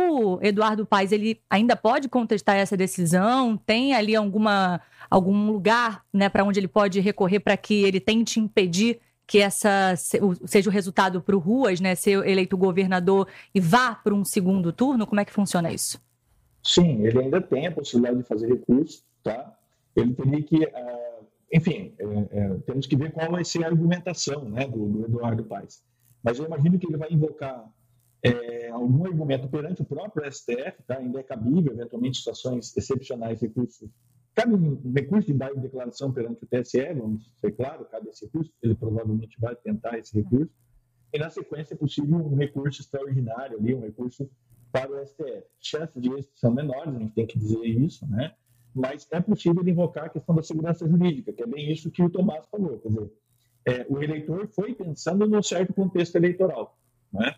O Eduardo Paes, ele ainda pode contestar essa decisão? Tem ali alguma, algum lugar, né, para onde ele pode recorrer para que ele tente impedir que essa seja o resultado para o Ruas, né, ser eleito governador e vá para um segundo turno? Como é que funciona isso? Sim, ele ainda tem a possibilidade de fazer recurso, tá? Ele teria que, uh, enfim, é, é, temos que ver qual vai ser a argumentação, né, do, do Eduardo Paes. Mas eu imagino que ele vai invocar é, algum argumento perante o próprio S T F, tá? Ainda é cabível, eventualmente, em situações excepcionais, recursos. Cabe um recurso de base de declaração perante o T S E, vamos ser claro, cabe esse recurso, ele provavelmente vai tentar esse recurso, e na sequência é possível um recurso extraordinário ali, um recurso para o S T F. Chances de êxito são menores, a gente tem que dizer isso, né? Mas é possível invocar a questão da segurança jurídica, que é bem isso que o Tomás falou, quer dizer, é, o eleitor foi pensando num certo contexto eleitoral, né?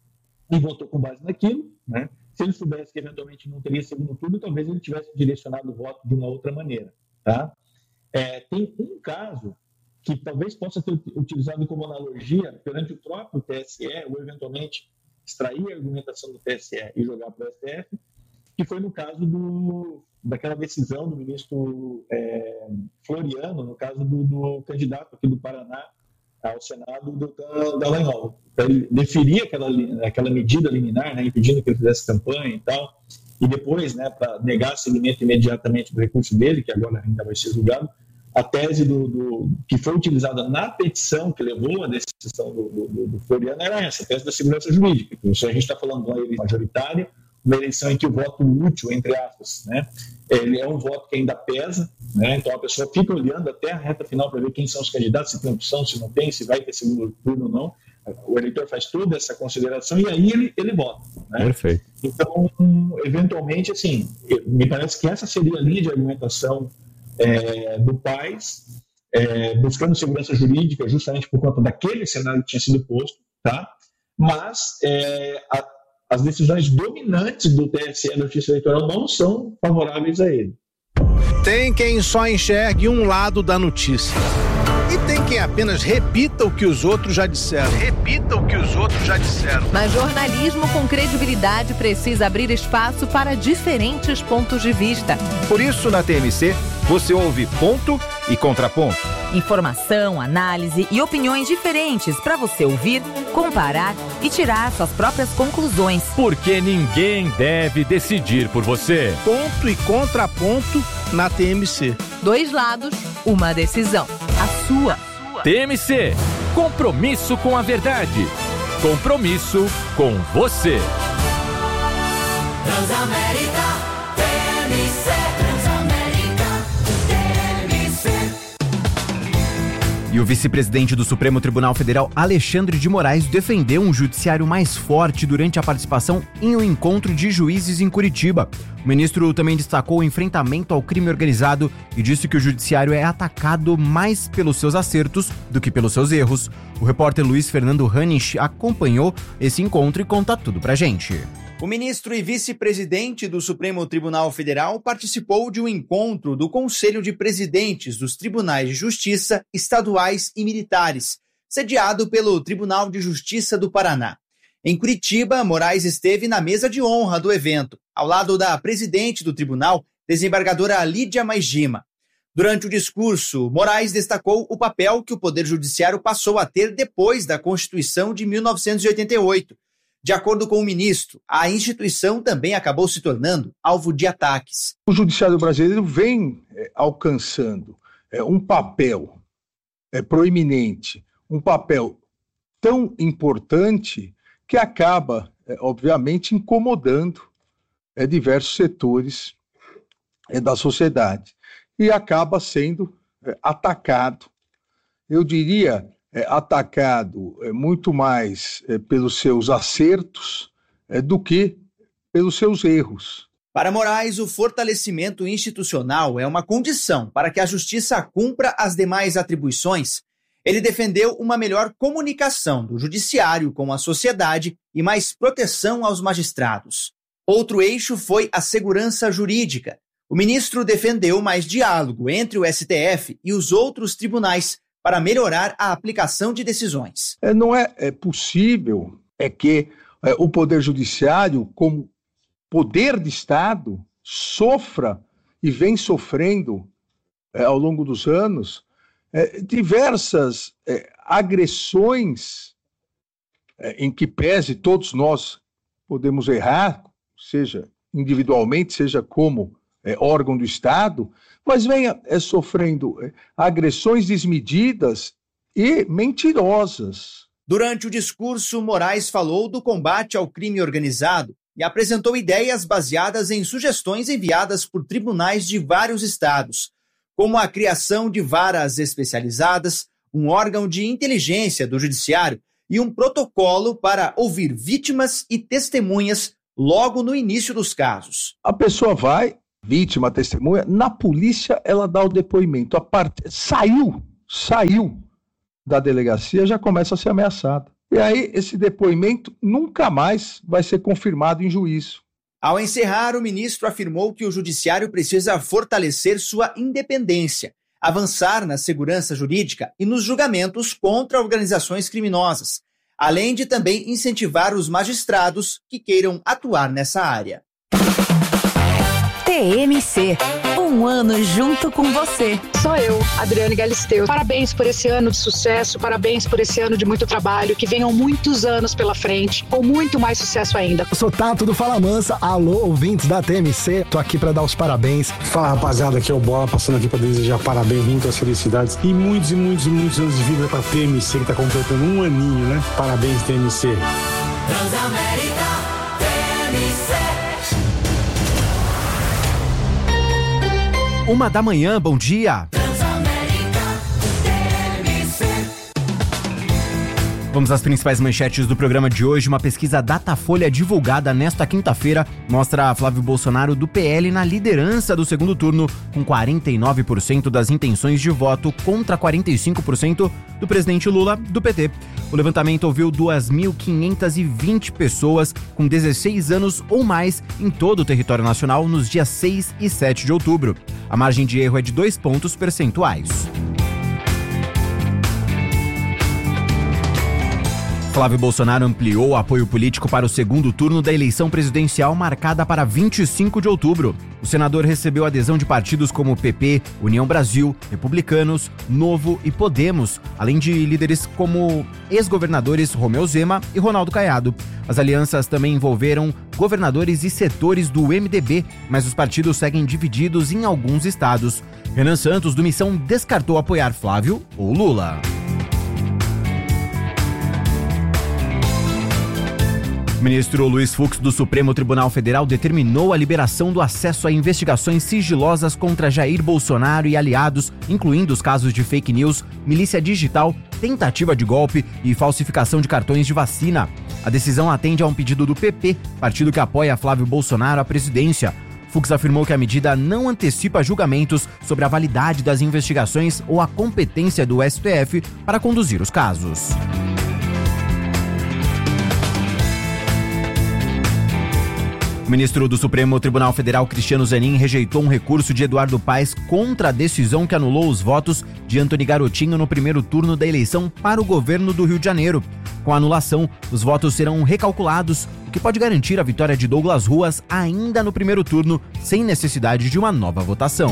E votou com base naquilo, né? Se ele soubesse que eventualmente não teria segundo turno, talvez ele tivesse direcionado o voto de uma outra maneira, tá? É, tem um caso que talvez possa ser utilizado como analogia perante o próprio T S E, ou eventualmente extrair a argumentação do T S E e jogar para o S T F, que foi no caso do, daquela decisão do ministro é, Floriano, no caso do, do candidato aqui do Paraná ao Senado, Deltan Dallagnol. Ele deferia aquela, aquela medida liminar, né, impedindo que ele fizesse campanha e tal, e depois, né, para negar seguimento imediatamente do recurso dele, que agora ainda vai ser julgado, a tese do, do, que foi utilizada na petição que levou à decisão do, do, do Floriano era essa, a tese da segurança jurídica. Isso a gente está falando de uma eleição majoritária, uma eleição em que o voto útil, entre aspas, né, ele é um voto que ainda pesa, né, então a pessoa fica olhando até a reta final para ver quem são os candidatos, se tem opção, se não tem, se vai ter segundo turno ou não. O eleitor faz toda essa consideração e aí ele, ele vota. Né? Perfeito. Então, eventualmente, assim, me parece que essa seria a linha de argumentação é, do Paes, é, buscando segurança jurídica justamente por conta daquele cenário que tinha sido posto, tá? Mas é, a, as decisões dominantes do T S E da Justiça Eleitoral não são favoráveis a ele. Tem quem só enxergue um lado da notícia. E tem quem apenas repita o que os outros já disseram. Repita o que os outros já disseram. Mas jornalismo com credibilidade precisa abrir espaço para diferentes pontos de vista. Por isso, na T M C, você ouve ponto e contraponto. Informação, análise e opiniões diferentes para você ouvir, comparar e tirar suas próprias conclusões. Porque ninguém deve decidir por você. Ponto e contraponto na T M C. Dois lados, uma decisão. A sua. T M C. Compromisso com a verdade. Compromisso com você. Transamérica T M C. Transamérica T M C. E o vice-presidente do Supremo Tribunal Federal, Alexandre de Moraes, defendeu um judiciário mais forte durante a participação em um encontro de juízes em Curitiba. O ministro também destacou o enfrentamento ao crime organizado e disse que o judiciário é atacado mais pelos seus acertos do que pelos seus erros. O repórter Luiz Fernando Hanich acompanhou esse encontro e conta tudo pra gente. O ministro e vice-presidente do Supremo Tribunal Federal participou de um encontro do Conselho de Presidentes dos Tribunais de Justiça estaduais e militares, sediado pelo Tribunal de Justiça do Paraná. Em Curitiba, Moraes esteve na mesa de honra do evento, ao lado da presidente do tribunal, desembargadora Lídia Maigima. Durante o discurso, Moraes destacou o papel que o Poder Judiciário passou a ter depois da Constituição de mil novecentos e oitenta e oito. De acordo com o ministro, a instituição também acabou se tornando alvo de ataques. O Judiciário brasileiro vem é, alcançando é, um papel é, proeminente, um papel tão importante que acaba, é, obviamente, incomodando é, diversos setores é, da sociedade e acaba sendo é, atacado, eu diria, é, atacado é, muito mais é, pelos seus acertos é, do que pelos seus erros. Para Moraes, o fortalecimento institucional é uma condição para que a justiça cumpra as demais atribuições. Ele defendeu uma melhor comunicação do judiciário com a sociedade e mais proteção aos magistrados. Outro eixo foi a segurança jurídica. O ministro defendeu mais diálogo entre o S T F e os outros tribunais para melhorar a aplicação de decisões. É, não é, é possível é que é, o Poder Judiciário, como poder de Estado, sofra e vem sofrendo é, ao longo dos anos É, diversas é, agressões é, em que pese todos nós podemos errar, seja individualmente, seja como é, órgão do Estado, mas venha é, sofrendo é, agressões desmedidas e mentirosas Durante o discurso, Moraes falou do combate ao crime organizado e apresentou ideias baseadas em sugestões enviadas por tribunais de vários estados, como a criação de varas especializadas, um órgão de inteligência do judiciário e um protocolo para ouvir vítimas e testemunhas logo no início dos casos. A pessoa vai, vítima, testemunha, na polícia ela dá o depoimento. A part... Saiu, saiu da delegacia, já começa a ser ameaçada. E aí esse depoimento nunca mais vai ser confirmado em juízo. Ao encerrar, o ministro afirmou que o judiciário precisa fortalecer sua independência, avançar na segurança jurídica e nos julgamentos contra organizações criminosas, além de também incentivar os magistrados que queiram atuar nessa área. T M C, um ano junto com você. Sou eu, Adriane Galisteu. Parabéns por esse ano de sucesso, parabéns por esse ano de muito trabalho, que venham muitos anos pela frente, com muito mais sucesso ainda. Eu sou Tato do Fala Mansa, alô ouvintes da T M C, tô aqui pra dar os parabéns. Fala rapaziada, aqui é o Bola, passando aqui pra desejar parabéns, muitas felicidades e muitos e muitos e muitos anos de vida pra T M C, que tá completando um aninho, né? Parabéns, T M C. Transamérica, T M C. Uma da manhã, bom dia. Vamos às principais manchetes do programa de hoje. Uma pesquisa Datafolha divulgada nesta quinta-feira mostra Flávio Bolsonaro do P L na liderança do segundo turno, com quarenta e nove por cento das intenções de voto contra quarenta e cinco por cento do presidente Lula do P T. O levantamento ouviu duas mil quinhentas e vinte pessoas com dezesseis anos ou mais em todo o território nacional nos dias seis e sete de outubro. A margem de erro é de dois pontos percentuais. Flávio Bolsonaro ampliou o apoio político para o segundo turno da eleição presidencial marcada para vinte e cinco de outubro. O senador recebeu adesão de partidos como P P, União Brasil, Republicanos, Novo e Podemos, além de líderes como ex-governadores Romeu Zema e Ronaldo Caiado. As alianças também envolveram governadores e setores do M D B, mas os partidos seguem divididos em alguns estados. Renan Santos, do Missão, descartou apoiar Flávio ou Lula. O ministro Luiz Fux, do Supremo Tribunal Federal, determinou a liberação do acesso a investigações sigilosas contra Jair Bolsonaro e aliados, incluindo os casos de fake news, milícia digital, tentativa de golpe e falsificação de cartões de vacina. A decisão atende a um pedido do P P, partido que apoia Flávio Bolsonaro à presidência. Fux afirmou que a medida não antecipa julgamentos sobre a validade das investigações ou a competência do S T F para conduzir os casos. O ministro do Supremo Tribunal Federal, Cristiano Zanin, rejeitou um recurso de Eduardo Paes contra a decisão que anulou os votos de Antony Garotinho no primeiro turno da eleição para o governo do Rio de Janeiro. Com a anulação, os votos serão recalculados, o que pode garantir a vitória de Douglas Ruas ainda no primeiro turno, sem necessidade de uma nova votação.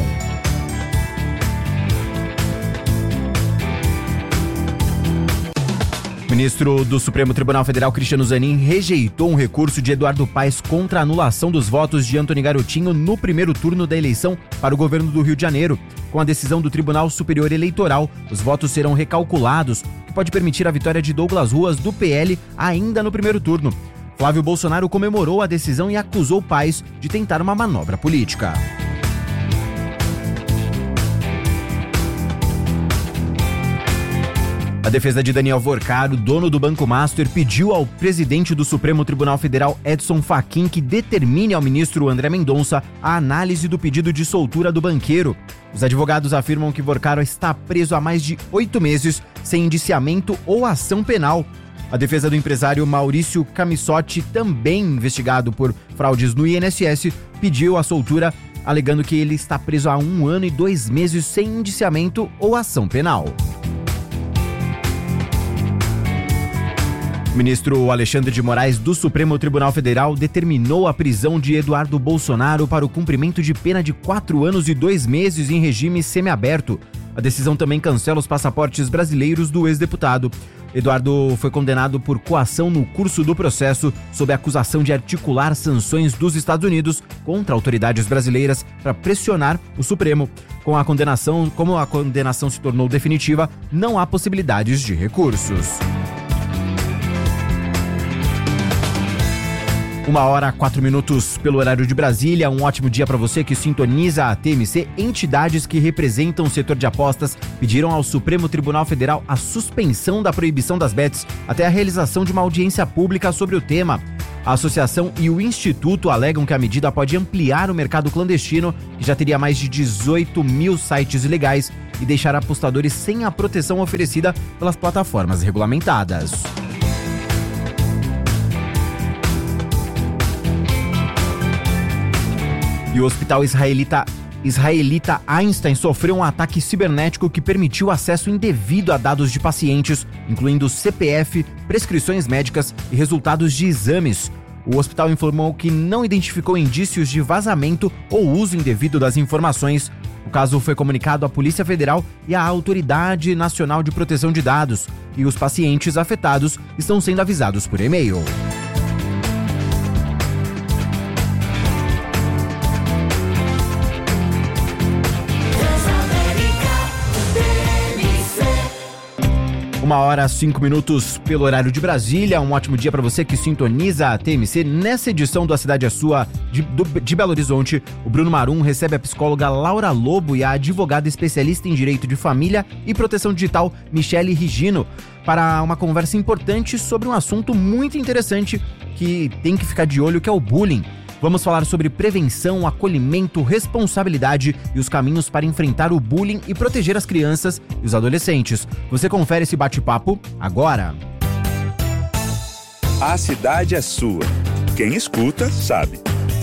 O ministro do Supremo Tribunal Federal, Cristiano Zanin, rejeitou um recurso de Eduardo Paes contra a anulação dos votos de Antony Garotinho no primeiro turno da eleição para o governo do Rio de Janeiro. Com a decisão do Tribunal Superior Eleitoral, os votos serão recalculados, o que pode permitir a vitória de Douglas Ruas, do P L, ainda no primeiro turno. Flávio Bolsonaro comemorou a decisão e acusou Paes de tentar uma manobra política. A defesa de Daniel Vorcaro, dono do Banco Master, pediu ao presidente do Supremo Tribunal Federal, Edson Fachin, que determine ao ministro André Mendonça a análise do pedido de soltura do banqueiro. Os advogados afirmam que Vorcaro está preso há mais de oito meses, sem indiciamento ou ação penal. A defesa do empresário Maurício Camissotti, também investigado por fraudes no I N S S, pediu a soltura, alegando que ele está preso há um ano e dois meses sem indiciamento ou ação penal. O ministro Alexandre de Moraes, do Supremo Tribunal Federal, determinou a prisão de Eduardo Bolsonaro para o cumprimento de pena de quatro anos e dois meses em regime semiaberto. A decisão também cancela os passaportes brasileiros do ex-deputado. Eduardo foi condenado por coação no curso do processo, sob a acusação de articular sanções dos Estados Unidos contra autoridades brasileiras para pressionar o Supremo. Com a condenação, como a condenação se tornou definitiva, não há possibilidades de recursos. Uma hora, quatro minutos pelo horário de Brasília. Um ótimo dia para você que sintoniza a T M C. Entidades que representam o setor de apostas pediram ao Supremo Tribunal Federal a suspensão da proibição das bets até a realização de uma audiência pública sobre o tema. A associação e o Instituto alegam que a medida pode ampliar o mercado clandestino, que já teria mais de dezoito mil sites ilegais, e deixar apostadores sem a proteção oferecida pelas plataformas regulamentadas. E o hospital israelita, israelita Einstein sofreu um ataque cibernético que permitiu acesso indevido a dados de pacientes, incluindo C P F, prescrições médicas e resultados de exames. O hospital informou que não identificou indícios de vazamento ou uso indevido das informações. O caso foi comunicado à Polícia Federal e à Autoridade Nacional de Proteção de Dados, e os pacientes afetados estão sendo avisados por e-mail. Uma hora, cinco minutos pelo horário de Brasília. Um ótimo dia para você que sintoniza a T M C. Nessa edição do A Cidade é Sua de, do, de Belo Horizonte, o Bruno Marum recebe a psicóloga Laura Lobo e a advogada especialista em Direito de Família e Proteção Digital, Michele Rigino, para uma conversa importante sobre um assunto muito interessante que tem que ficar de olho, que é o bullying. Vamos falar sobre prevenção, acolhimento, responsabilidade e os caminhos para enfrentar o bullying e proteger as crianças e os adolescentes. Você confere esse bate-papo agora. A cidade é sua. Quem escuta, sabe.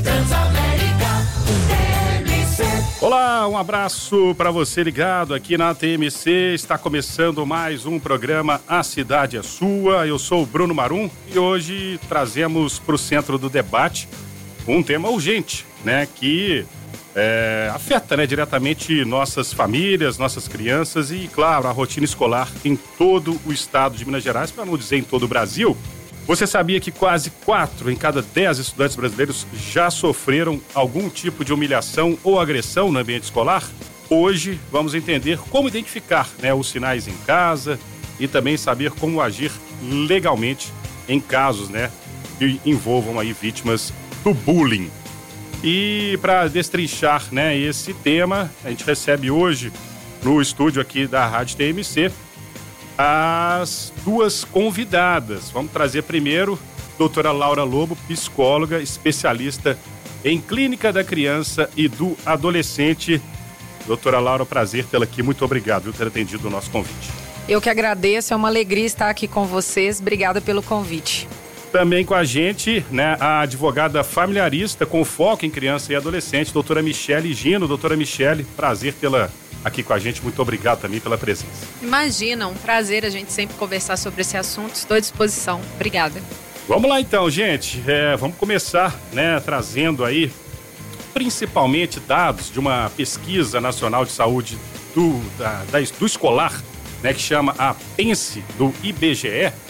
Olá, um abraço para você ligado aqui na T M C. Está começando mais um programa A Cidade é Sua. Eu sou o Bruno Marum e hoje trazemos para o centro do debate um tema urgente, né, que é, afeta, né, diretamente nossas famílias, nossas crianças e, claro, a rotina escolar em todo o estado de Minas Gerais, para não dizer em todo o Brasil. Você sabia que quase quatro em cada dez estudantes brasileiros já sofreram algum tipo de humilhação ou agressão no ambiente escolar? Hoje vamos entender como identificar, né, os sinais em casa e também saber como agir legalmente em casos, né, que envolvam aí vítimas do bullying. E para destrinchar, né, esse tema, a gente recebe hoje no estúdio aqui da Rádio T M C as duas convidadas. Vamos trazer primeiro a doutora Laura Lobo, psicóloga, especialista em clínica da criança e do adolescente. Doutora Laura, prazer tê-la aqui. Muito obrigado por ter atendido o nosso convite. Eu que agradeço, é uma alegria estar aqui com vocês. Obrigada pelo convite. Também com a gente, né, a advogada familiarista com foco em criança e adolescente, doutora Michele Gino. Doutora Michele, prazer tê-la aqui com a gente. Muito obrigado também pela presença. Imagina, um prazer a gente sempre conversar sobre esse assunto. Estou à disposição. Obrigada. Vamos lá então, gente. É, vamos começar, né, trazendo aí principalmente dados de uma pesquisa nacional de saúde do, da, da, do escolar, né, que chama a PENSE, do I B G E.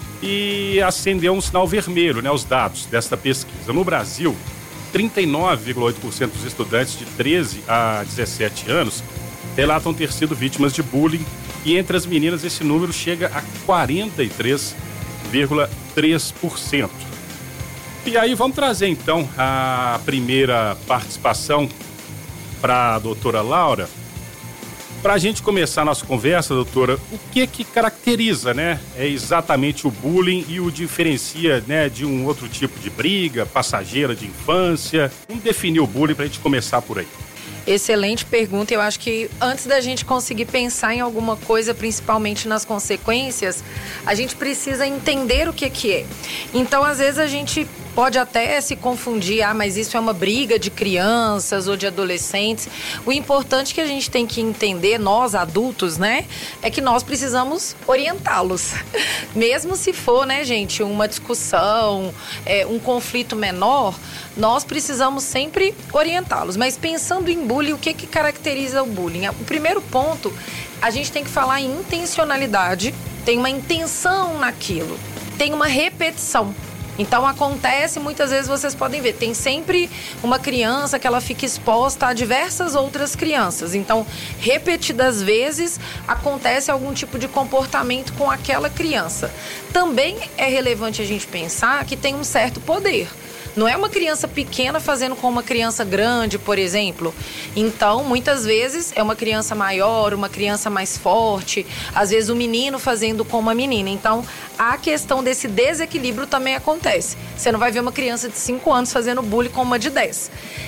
E acendeu um sinal vermelho, né, os dados desta pesquisa. No Brasil, trinta e nove vírgula oito por cento dos estudantes de treze a dezessete anos relatam ter sido vítimas de bullying, e entre as meninas esse número chega a quarenta e três vírgula três por cento. E aí vamos trazer então a primeira participação para a doutora Laura. Para a gente começar a nossa conversa, doutora, o que que caracteriza, né, é exatamente o bullying e o diferencia, né, de um outro tipo de briga passageira de infância? Vamos definir o bullying para a gente começar por aí. Excelente pergunta. Eu acho que antes da gente conseguir pensar em alguma coisa, principalmente nas consequências, a gente precisa entender o que que é. Então, às vezes a gente pode até se confundir, ah, mas isso é uma briga de crianças ou de adolescentes. O importante que a gente tem que entender, nós adultos, né, é que nós precisamos orientá-los. Mesmo se for, né, gente, uma discussão, é, um conflito menor, nós precisamos sempre orientá-los. Mas pensando em bullying, o que que caracteriza o bullying? O primeiro ponto, a gente tem que falar em intencionalidade, tem uma intenção naquilo, tem uma repetição. Então acontece, muitas vezes vocês podem ver, tem sempre uma criança que ela fica exposta a diversas outras crianças. Então, repetidas vezes, acontece algum tipo de comportamento com aquela criança. Também é relevante a gente pensar que tem um certo poder. Não é uma criança pequena fazendo com uma criança grande, por exemplo. Então, muitas vezes, é uma criança maior, uma criança mais forte. Às vezes, o menino fazendo com uma menina. Então, a questão desse desequilíbrio também acontece. Você não vai ver uma criança de cinco anos fazendo bullying com uma de dez.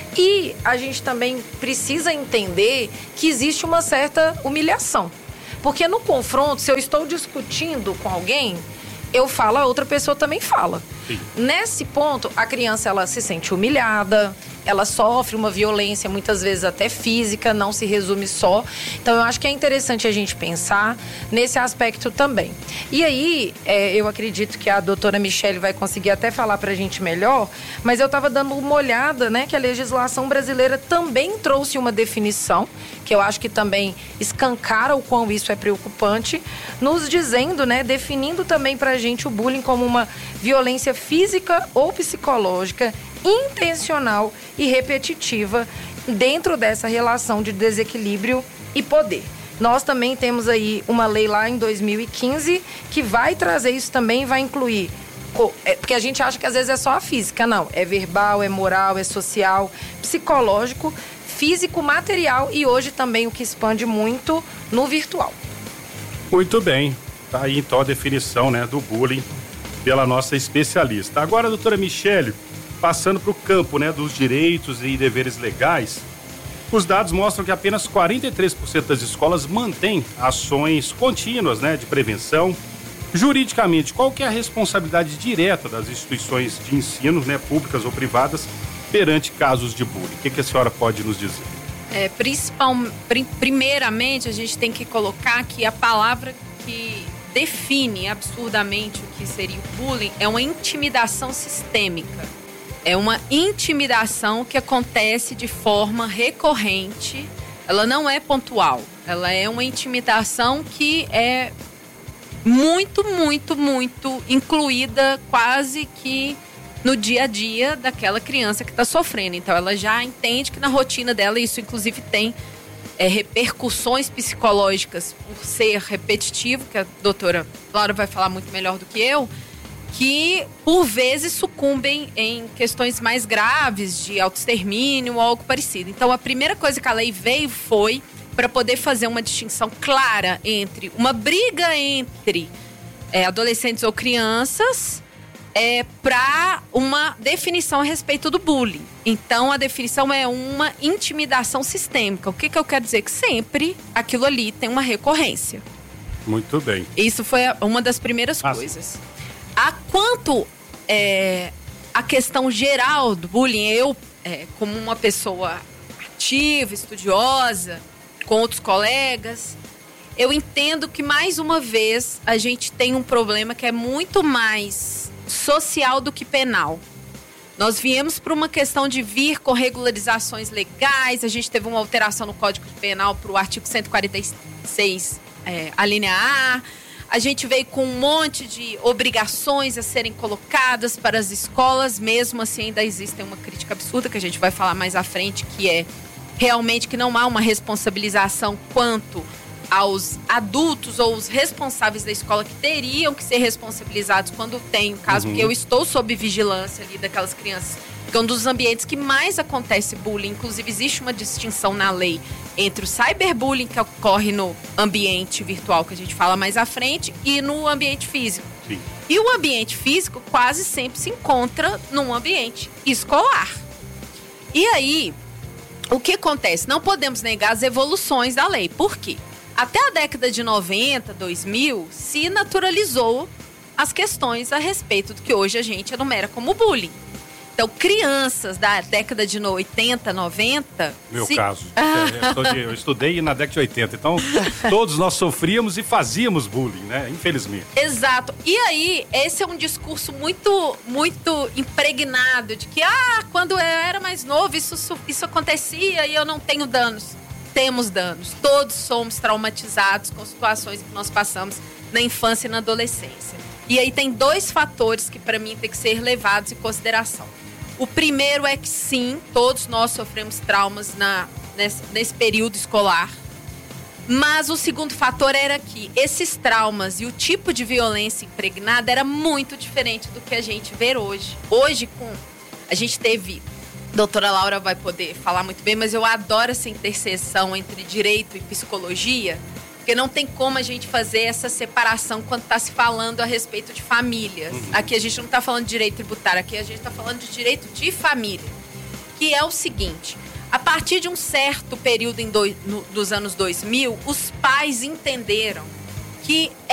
E a gente também precisa entender que existe uma certa humilhação. Porque no confronto, se eu estou discutindo com alguém, eu falo, a outra pessoa também fala. Sim. Nesse ponto, a criança ela se sente humilhada, ela sofre uma violência, muitas vezes até física, não se resume só. Então, eu acho que é interessante a gente pensar nesse aspecto também. E aí, é, eu acredito que a doutora Michele vai conseguir até falar pra gente melhor, mas eu estava dando uma olhada, né, que a legislação brasileira também trouxe uma definição, que eu acho que também escancara o quão isso é preocupante, nos dizendo, né, definindo também pra gente o bullying como uma violência física ou psicológica intencional e repetitiva dentro dessa relação de desequilíbrio e poder. Nós também temos aí uma lei lá em dois mil e quinze que vai trazer isso também, vai incluir, porque a gente acha que às vezes é só a física, não, é verbal, é moral, é social, psicológico, físico, material e hoje também o que expande muito no virtual. Muito bem, tá aí então a definição, né, do bullying pela nossa especialista. Agora, doutora Michele, passando para o campo, né, dos direitos e deveres legais, os dados mostram que apenas quarenta e três por cento das escolas mantêm ações contínuas, né, de prevenção. Juridicamente, qual que é a responsabilidade direta das instituições de ensino, né, públicas ou privadas, perante casos de bullying? O que, que a senhora pode nos dizer? É, principal, primeiramente, a gente tem que colocar que a palavra que define absurdamente o que seria o bullying é uma intimidação sistêmica. É uma intimidação que acontece de forma recorrente, ela não é pontual, ela é uma intimidação que é muito, muito, muito incluída quase que no dia a dia daquela criança que está sofrendo. Então ela já entende que na rotina dela isso inclusive tem é, repercussões psicológicas por ser repetitivo, que a doutora Laura vai falar muito melhor do que eu, que por vezes sucumbem em questões mais graves de autoextermínio ou algo parecido. Então a primeira coisa que a lei veio foi para poder fazer uma distinção clara entre uma briga entre é, adolescentes ou crianças é, para uma definição a respeito do bullying. Então a definição é uma intimidação sistêmica. O que, que eu quero dizer? Que sempre aquilo ali tem uma recorrência. Muito bem. Isso foi uma das primeiras ah, coisas. A quanto é, a questão geral do bullying, eu, é, como uma pessoa ativa, estudiosa, com outros colegas, eu entendo que, mais uma vez, a gente tem um problema que é muito mais social do que penal. Nós viemos para uma questão de vir com regularizações legais, a gente teve uma alteração no Código Penal para o artigo cento e quarenta e seis, é, a linha A. A gente veio com um monte de obrigações a serem colocadas para as escolas, mesmo assim ainda existe uma crítica absurda, que a gente vai falar mais à frente, que é realmente que não há uma responsabilização quanto aos adultos ou os responsáveis da escola que teriam que ser responsabilizados quando tem o caso, uhum. porque eu estou sob vigilância ali daquelas crianças, que é um dos ambientes que mais acontece bullying. Inclusive existe uma distinção na lei entre o cyberbullying, que ocorre no ambiente virtual, que a gente fala mais à frente, e no ambiente físico. Sim. E o ambiente físico quase sempre se encontra num ambiente escolar. E aí, o que acontece? Não podemos negar as evoluções da lei. Por quê? Até a década de noventa, dois mil, se naturalizou as questões a respeito do que hoje a gente enumera como bullying. Então, crianças da década de oitenta, noventa... Meu se... caso. É, eu estudei na década de oitenta, então todos nós sofríamos e fazíamos bullying, né? Infelizmente. Exato. E aí, esse é um discurso muito, muito impregnado de que, ah, quando eu era mais novo, isso, isso acontecia e eu não tenho danos. Temos danos. Todos somos traumatizados com situações que nós passamos na infância e na adolescência. E aí tem dois fatores que para mim tem que ser levados em consideração. O primeiro é que sim, todos nós sofremos traumas na, nesse, nesse período escolar. Mas o segundo fator era que esses traumas e o tipo de violência impregnada era muito diferente do que a gente vê hoje. Hoje, com A gente teve... A doutora Laura vai poder falar muito bem, mas eu adoro essa interseção entre direito e psicologia, porque não tem como a gente fazer essa separação quando está se falando a respeito de famílias. Uhum. Aqui a gente não está falando de direito tributário, aqui a gente está falando de direito de família. Que é o seguinte, a partir de um certo período em dois, no, dos anos dois mil, os pais entenderam que